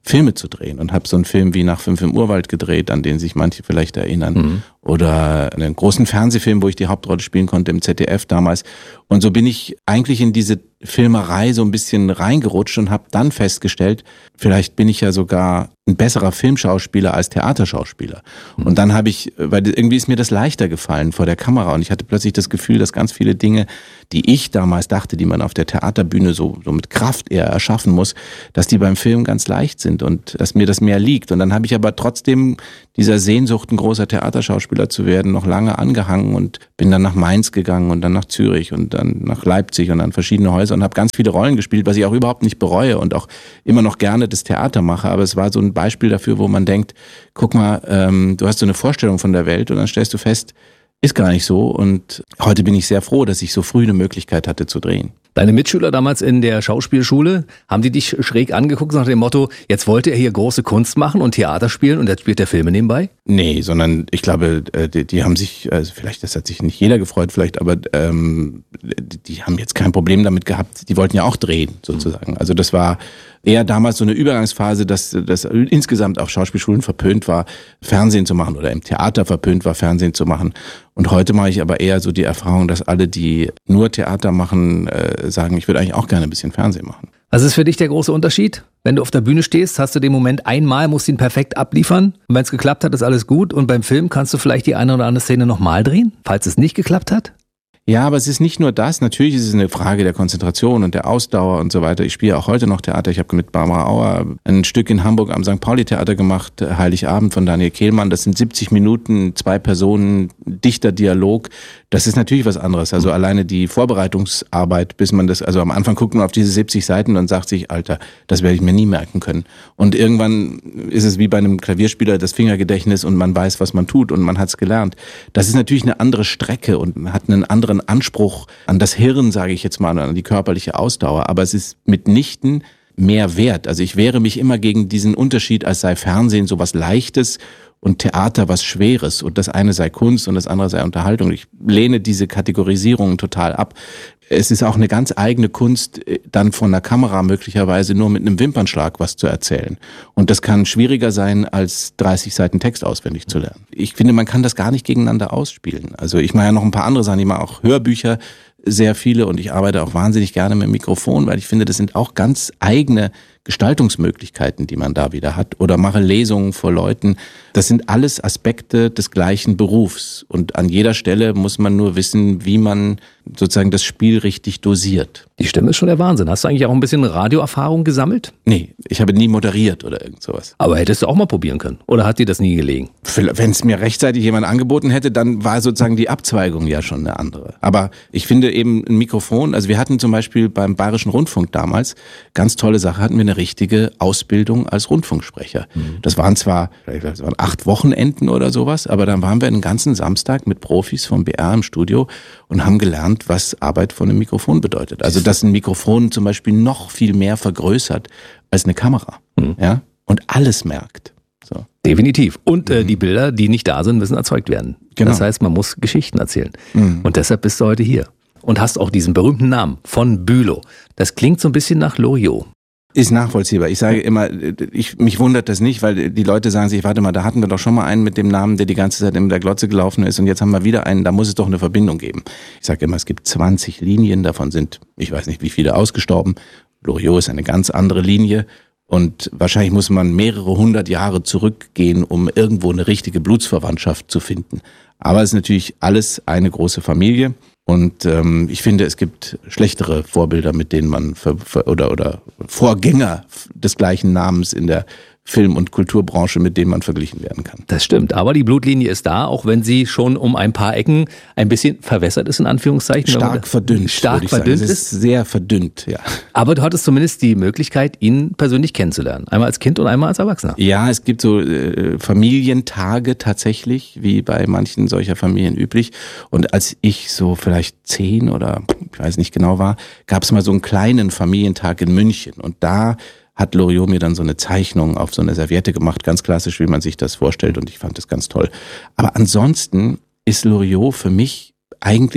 Filme zu drehen und habe so einen Film wie Nach fünf im Urwald gedreht, an den sich manche vielleicht erinnern. Mhm. Oder einen großen Fernsehfilm, wo ich die Hauptrolle spielen konnte im Z D F damals. Und so bin ich eigentlich in diese Filmerei so ein bisschen reingerutscht und habe dann festgestellt, vielleicht bin ich ja sogar ein besserer Filmschauspieler als Theaterschauspieler. Mhm. Und dann habe ich, weil irgendwie ist mir das leichter gefallen vor der Kamera und ich hatte plötzlich das Gefühl, dass ganz viele Dinge, die ich damals dachte, die man auf der Theaterbühne so, so mit Kraft eher erschaffen muss, dass die beim Film ganz leicht sind und dass mir das mehr liegt. Und dann habe ich aber trotzdem dieser Sehnsucht, ein großer Theaterschauspieler zu werden, noch lange angehangen und bin dann nach Mainz gegangen und dann nach Zürich und dann nach Leipzig und dann verschiedene Häuser und habe ganz viele Rollen gespielt, was ich auch überhaupt nicht bereue und auch immer noch gerne das Theater mache. Aber es war so ein Beispiel dafür, wo man denkt, guck mal, ähm, du hast so eine Vorstellung von der Welt und dann stellst du fest, ist gar nicht so. Und heute bin ich sehr froh, dass ich so früh eine Möglichkeit hatte zu drehen. Deine Mitschüler damals in der Schauspielschule, haben die dich schräg angeguckt nach dem Motto, jetzt wollte er hier große Kunst machen und Theater spielen und jetzt spielt er Filme nebenbei? Nee, sondern ich glaube, die, die haben sich, also vielleicht, das hat sich nicht jeder gefreut, vielleicht, aber ähm, die haben jetzt kein Problem damit gehabt, die wollten ja auch drehen, sozusagen. Also das war eher damals so eine Übergangsphase, dass das insgesamt auf Schauspielschulen verpönt war, Fernsehen zu machen oder im Theater verpönt war, Fernsehen zu machen. Und heute mache ich aber eher so die Erfahrung, dass alle, die nur Theater machen, äh, sagen, ich würde eigentlich auch gerne ein bisschen Fernsehen machen. Was ist für dich der große Unterschied? Wenn du auf der Bühne stehst, hast du den Moment einmal, musst ihn perfekt abliefern. Und wenn es geklappt hat, ist alles gut. Und beim Film kannst du vielleicht die eine oder andere Szene nochmal drehen, falls es nicht geklappt hat? Ja, aber es ist nicht nur das. Natürlich ist es eine Frage der Konzentration und der Ausdauer und so weiter. Ich spiele auch heute noch Theater. Ich habe mit Barbara Auer ein Stück in Hamburg am Sankt Pauli Theater gemacht, Heiligabend von Daniel Kehlmann. Das sind siebzig Minuten, zwei Personen, dichter Dialog. Das ist natürlich was anderes. Also alleine die Vorbereitungsarbeit, bis man das, also am Anfang guckt man auf diese siebzig Seiten und sagt sich, Alter, das werde ich mir nie merken können. Und irgendwann ist es wie bei einem Klavierspieler das Fingergedächtnis und man weiß, was man tut und man hat es gelernt. Das ist natürlich eine andere Strecke und man hat einen anderen Anspruch an das Hirn, sage ich jetzt mal, an die körperliche Ausdauer. Aber es ist mitnichten mehr wert. Also ich wehre mich immer gegen diesen Unterschied, als sei Fernsehen so was Leichtes und Theater was Schweres und das eine sei Kunst und das andere sei Unterhaltung. Ich lehne diese Kategorisierungen total ab. Es ist auch eine ganz eigene Kunst, dann von der Kamera möglicherweise nur mit einem Wimpernschlag was zu erzählen. Und das kann schwieriger sein, als dreißig Seiten Text auswendig zu lernen. Ich finde, man kann das gar nicht gegeneinander ausspielen. Also ich mache ja noch ein paar andere Sachen, ich mache auch Hörbücher, sehr viele, und ich arbeite auch wahnsinnig gerne mit dem Mikrofon, weil ich finde, das sind auch ganz eigene Gestaltungsmöglichkeiten, die man da wieder hat, oder mache Lesungen vor Leuten. Das sind alles Aspekte des gleichen Berufs, und an jeder Stelle muss man nur wissen, wie man sozusagen das Spiel richtig dosiert. Die Stimme ist schon der Wahnsinn. Hast du eigentlich auch ein bisschen Radioerfahrung gesammelt? Nee, ich habe nie moderiert oder irgend sowas. Aber hättest du auch mal probieren können? Oder hat dir das nie gelegen? Wenn es mir rechtzeitig jemand angeboten hätte, dann war sozusagen die Abzweigung ja schon eine andere. Aber ich finde eben ein Mikrofon, also wir hatten zum Beispiel beim Bayerischen Rundfunk damals, ganz tolle Sache, hatten wir eine richtige Ausbildung als Rundfunksprecher. Mhm. Das waren zwar das waren acht Wochenenden oder sowas, aber dann waren wir einen ganzen Samstag mit Profis vom B R im Studio und haben gelernt, was Arbeit von einem Mikrofon bedeutet. Also dass ein Mikrofon zum Beispiel noch viel mehr vergrößert als eine Kamera, mhm. ja, und alles merkt. So. Definitiv. Und äh, die Bilder, die nicht da sind, müssen erzeugt werden. Genau. Das heißt, man muss Geschichten erzählen. Mhm. Und deshalb bist du heute hier. Und hast auch diesen berühmten Namen von Bülow. Das klingt so ein bisschen nach Loriot. Ist nachvollziehbar. Ich sage immer, ich, mich wundert das nicht, weil die Leute sagen sich, warte mal, da hatten wir doch schon mal einen mit dem Namen, der die ganze Zeit in der Glotze gelaufen ist, und jetzt haben wir wieder einen, da muss es doch eine Verbindung geben. Ich sage immer, es gibt zwanzig Linien, davon sind, ich weiß nicht wie viele, ausgestorben. Loriot ist eine ganz andere Linie, und wahrscheinlich muss man mehrere hundert Jahre zurückgehen, um irgendwo eine richtige Blutsverwandtschaft zu finden. Aber es ist natürlich alles eine große Familie. Und ähm, ich finde, es gibt schlechtere Vorbilder, mit denen man ver, ver, oder oder Vorgänger des gleichen Namens in der Film- und Kulturbranche, mit denen man verglichen werden kann. Das stimmt, aber die Blutlinie ist da, auch wenn sie schon um ein paar Ecken ein bisschen verwässert ist, in Anführungszeichen. Stark verdünnt. Stark verdünnt ist. ist. Sehr verdünnt, ja. Aber du hattest zumindest die Möglichkeit, ihn persönlich kennenzulernen. Einmal als Kind und einmal als Erwachsener. Ja, es gibt so äh, Familientage tatsächlich, wie bei manchen solcher Familien üblich. Und als ich so vielleicht zehn oder ich weiß nicht genau war, gab es mal so einen kleinen Familientag in München. Und da hat Loriot mir dann so eine Zeichnung auf so eine Serviette gemacht, ganz klassisch, wie man sich das vorstellt, und ich fand das ganz toll. Aber ansonsten ist Loriot für mich eigentlich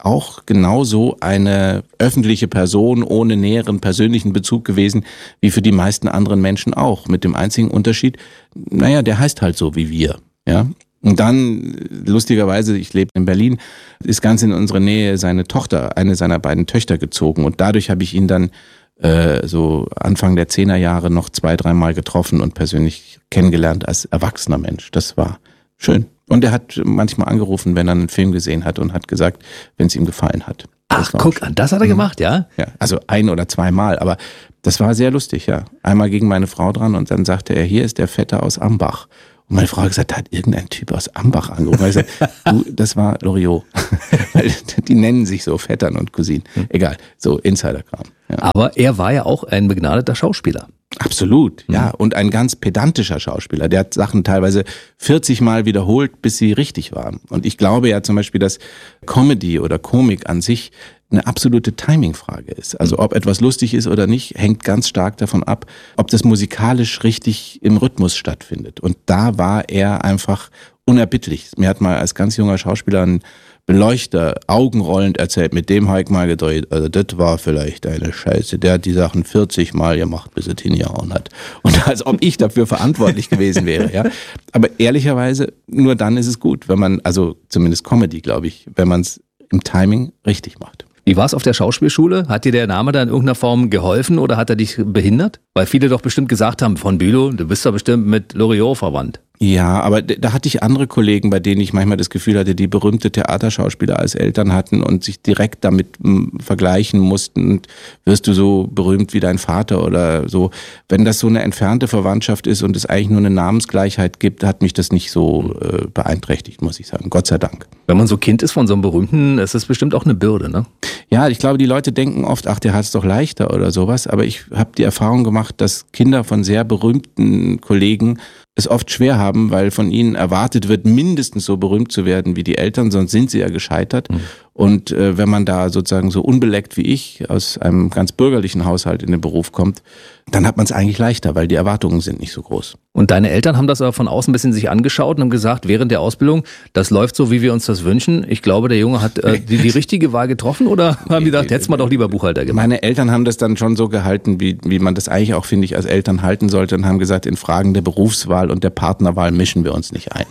auch genauso eine öffentliche Person ohne näheren persönlichen Bezug gewesen, wie für die meisten anderen Menschen auch. Mit dem einzigen Unterschied, naja, der heißt halt so wie wir, ja. Und dann, lustigerweise, ich lebe in Berlin, ist ganz in unsere Nähe seine Tochter, eine seiner beiden Töchter gezogen. Und dadurch habe ich ihn dann äh, so Anfang der Zehnerjahre noch zwei, dreimal getroffen und persönlich kennengelernt als erwachsener Mensch. Das war schön. Und er hat manchmal angerufen, wenn er einen Film gesehen hat und hat gesagt, wenn es ihm gefallen hat. Ach, guck an, das hat er gemacht, ja? Ja, also ein oder zweimal, aber das war sehr lustig, ja. Einmal ging meine Frau dran und dann sagte er, hier ist der Vetter aus Ambach. Und meine Frau hat gesagt, da hat irgendein Typ aus Ambach angerufen. Ich gesagt, du, das war Loriot. Weil die nennen sich so Vettern und Cousinen. Egal, so Insiderkram. Ja. Aber er war ja auch ein begnadeter Schauspieler. Absolut, ja. Und ein ganz pedantischer Schauspieler. Der hat Sachen teilweise vierzig Mal wiederholt, bis sie richtig waren. Und ich glaube ja zum Beispiel, dass Comedy oder Komik an sich eine absolute Timing-Frage ist. Also ob etwas lustig ist oder nicht, hängt ganz stark davon ab, ob das musikalisch richtig im Rhythmus stattfindet. Und da war er einfach unerbittlich. Mir hat mal als ganz junger Schauspieler ein Beleuchter augenrollend erzählt, mit dem habe ich mal gedreht, also das war vielleicht eine Scheiße. Der hat die Sachen vierzig Mal gemacht, bis er hingehauen hat. Und als ob ich dafür verantwortlich gewesen wäre, ja. Aber ehrlicherweise, nur dann ist es gut, wenn man, also zumindest Comedy, glaube ich, wenn man es im Timing richtig macht. Wie war es auf der Schauspielschule? Hat dir der Name da in irgendeiner Form geholfen oder hat er dich behindert? Weil viele doch bestimmt gesagt haben, von Bülow, du bist doch bestimmt mit Loriot verwandt. Ja, aber da hatte ich andere Kollegen, bei denen ich manchmal das Gefühl hatte, die berühmte Theaterschauspieler als Eltern hatten und sich direkt damit m, vergleichen mussten. Und wirst du so berühmt wie dein Vater oder so? Wenn das so eine entfernte Verwandtschaft ist und es eigentlich nur eine Namensgleichheit gibt, hat mich das nicht so äh, beeinträchtigt, muss ich sagen. Gott sei Dank. Wenn man so Kind ist von so einem Berühmten, ist das bestimmt auch eine Bürde, ne? Ja, ich glaube, die Leute denken oft, ach, der hat es doch leichter oder sowas. Aber ich habe die Erfahrung gemacht, dass Kinder von sehr berühmten Kollegen es oft schwer haben, weil von ihnen erwartet wird, mindestens so berühmt zu werden wie die Eltern, sonst sind sie ja gescheitert. Mhm. Und äh, wenn man da sozusagen so unbeleckt wie ich aus einem ganz bürgerlichen Haushalt in den Beruf kommt, dann hat man es eigentlich leichter, weil die Erwartungen sind nicht so groß. Und deine Eltern haben das aber von außen ein bisschen sich angeschaut und haben gesagt, während der Ausbildung, das läuft so, wie wir uns das wünschen. Ich glaube, der Junge hat äh, die, die richtige Wahl getroffen oder haben die gedacht, hättest mal doch lieber Buchhalter gemacht? Meine Eltern haben das dann schon so gehalten, wie, wie man das eigentlich auch, finde ich, als Eltern halten sollte und haben gesagt, in Fragen der Berufswahl und der Partnerwahl mischen wir uns nicht ein.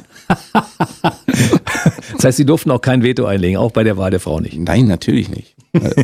Das heißt, sie durften auch kein Veto einlegen, auch bei der Wahl der Frau nicht? Nein, natürlich nicht.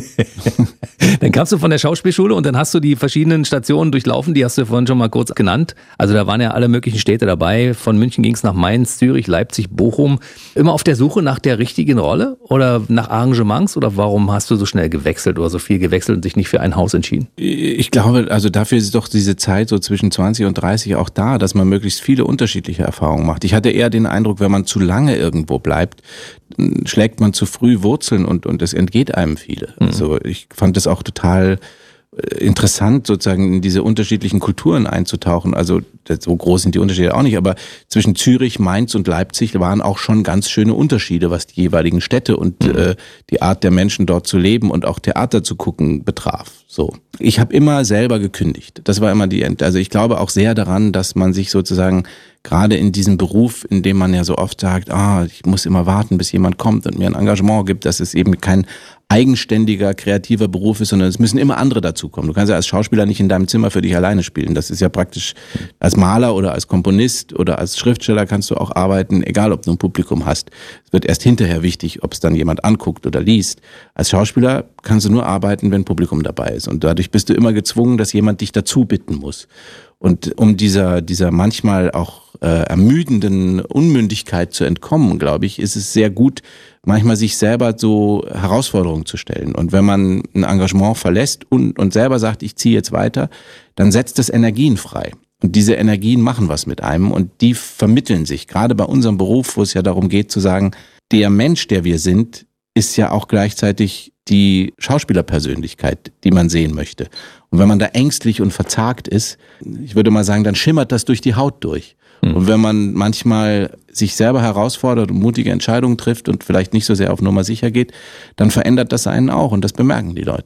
Dann kamst du von der Schauspielschule und dann hast du die verschiedenen Stationen durchlaufen, die hast du vorhin schon mal kurz genannt. Also da waren ja alle möglichen Städte dabei. Von München ging es nach Mainz, Zürich, Leipzig, Bochum. Immer auf der Suche nach der richtigen Rolle oder nach Arrangements oder warum hast du so schnell gewechselt oder so viel gewechselt und dich nicht für ein Haus entschieden? Ich glaube, also dafür ist doch diese Zeit so zwischen zwanzig und dreißig auch da, dass man möglichst viele unterschiedliche Erfahrungen macht. Ich hatte eher den Eindruck, wenn man zu lange irgendwo bleibt, schlägt man zu früh Wurzeln und, und es entgeht einem viele. Mhm. Also ich fand das auch total interessant, sozusagen in diese unterschiedlichen Kulturen einzutauchen. Also so groß sind die Unterschiede auch nicht, aber zwischen Zürich, Mainz und Leipzig waren auch schon ganz schöne Unterschiede, was die jeweiligen Städte und mhm. äh, die Art der Menschen dort zu leben und auch Theater zu gucken betraf. So, ich habe immer selber gekündigt. Das war immer die, also ich glaube auch sehr daran, dass man sich sozusagen gerade in diesem Beruf, in dem man ja so oft sagt, ah, ich muss immer warten, bis jemand kommt und mir ein Engagement gibt, dass es eben kein eigenständiger, kreativer Beruf ist, sondern es müssen immer andere dazukommen. Du kannst ja als Schauspieler nicht in deinem Zimmer für dich alleine spielen. Das ist ja praktisch, als Maler oder als Komponist oder als Schriftsteller kannst du auch arbeiten, egal ob du ein Publikum hast. Es wird erst hinterher wichtig, ob es dann jemand anguckt oder liest. Als Schauspieler kannst du nur arbeiten, wenn Publikum dabei ist. Und dadurch bist du immer gezwungen, dass jemand dich dazu bitten muss. Und um dieser, dieser manchmal auch äh, ermüdenden Unmündigkeit zu entkommen, glaube ich, ist es sehr gut, manchmal sich selber so Herausforderungen zu stellen. Und wenn man ein Engagement verlässt und, und selber sagt, ich ziehe jetzt weiter, dann setzt das Energien frei. Und diese Energien machen was mit einem und die vermitteln sich. Gerade bei unserem Beruf, wo es ja darum geht zu sagen, der Mensch, der wir sind, ist ja auch gleichzeitig die Schauspielerpersönlichkeit, die man sehen möchte. Und wenn man da ängstlich und verzagt ist, ich würde mal sagen, dann schimmert das durch die Haut durch. Mhm. Und wenn man manchmal sich selber herausfordert und mutige Entscheidungen trifft und vielleicht nicht so sehr auf Nummer sicher geht, dann verändert das einen auch und das bemerken die Leute.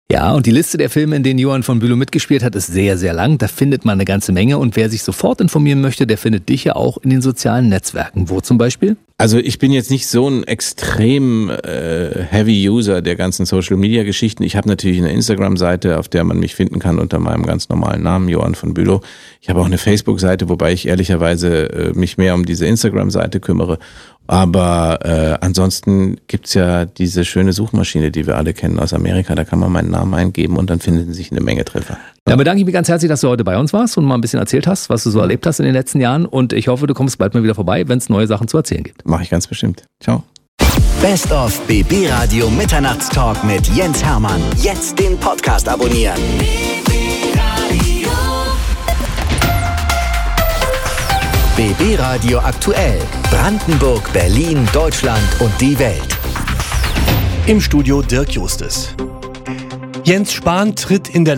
Ja, und die Liste der Filme, in denen Johann von Bülow mitgespielt hat, ist sehr, sehr lang. Da findet man eine ganze Menge. Und wer sich sofort informieren möchte, der findet dich ja auch in den sozialen Netzwerken. Wo zum Beispiel? Also ich bin jetzt nicht so ein extrem äh, heavy User der ganzen Social-Media-Geschichten. Ich habe natürlich eine Instagram-Seite, auf der man mich finden kann unter meinem ganz normalen Namen, Johann von Bülow. Ich habe auch eine Facebook-Seite, wobei ich ehrlicherweise äh, mich mehr um diese Instagram-Seite kümmere. Aber äh, ansonsten gibt's ja diese schöne Suchmaschine, die wir alle kennen aus Amerika. Da kann man meinen Namen eingeben und dann finden sich eine Menge Treffer. Dann bedanke ich mich ganz herzlich, dass du heute bei uns warst und mal ein bisschen erzählt hast, was du so erlebt hast in den letzten Jahren. Und ich hoffe, du kommst bald mal wieder vorbei, wenn es neue Sachen zu erzählen gibt. Mache ich ganz bestimmt. Ciao. Best of B B Radio Mitternachtstalk mit Jens Hermann. Jetzt den Podcast abonnieren. B B Radio aktuell. Brandenburg, Berlin, Deutschland und die Welt. Im Studio Dirk Justus. Jens Spahn tritt in der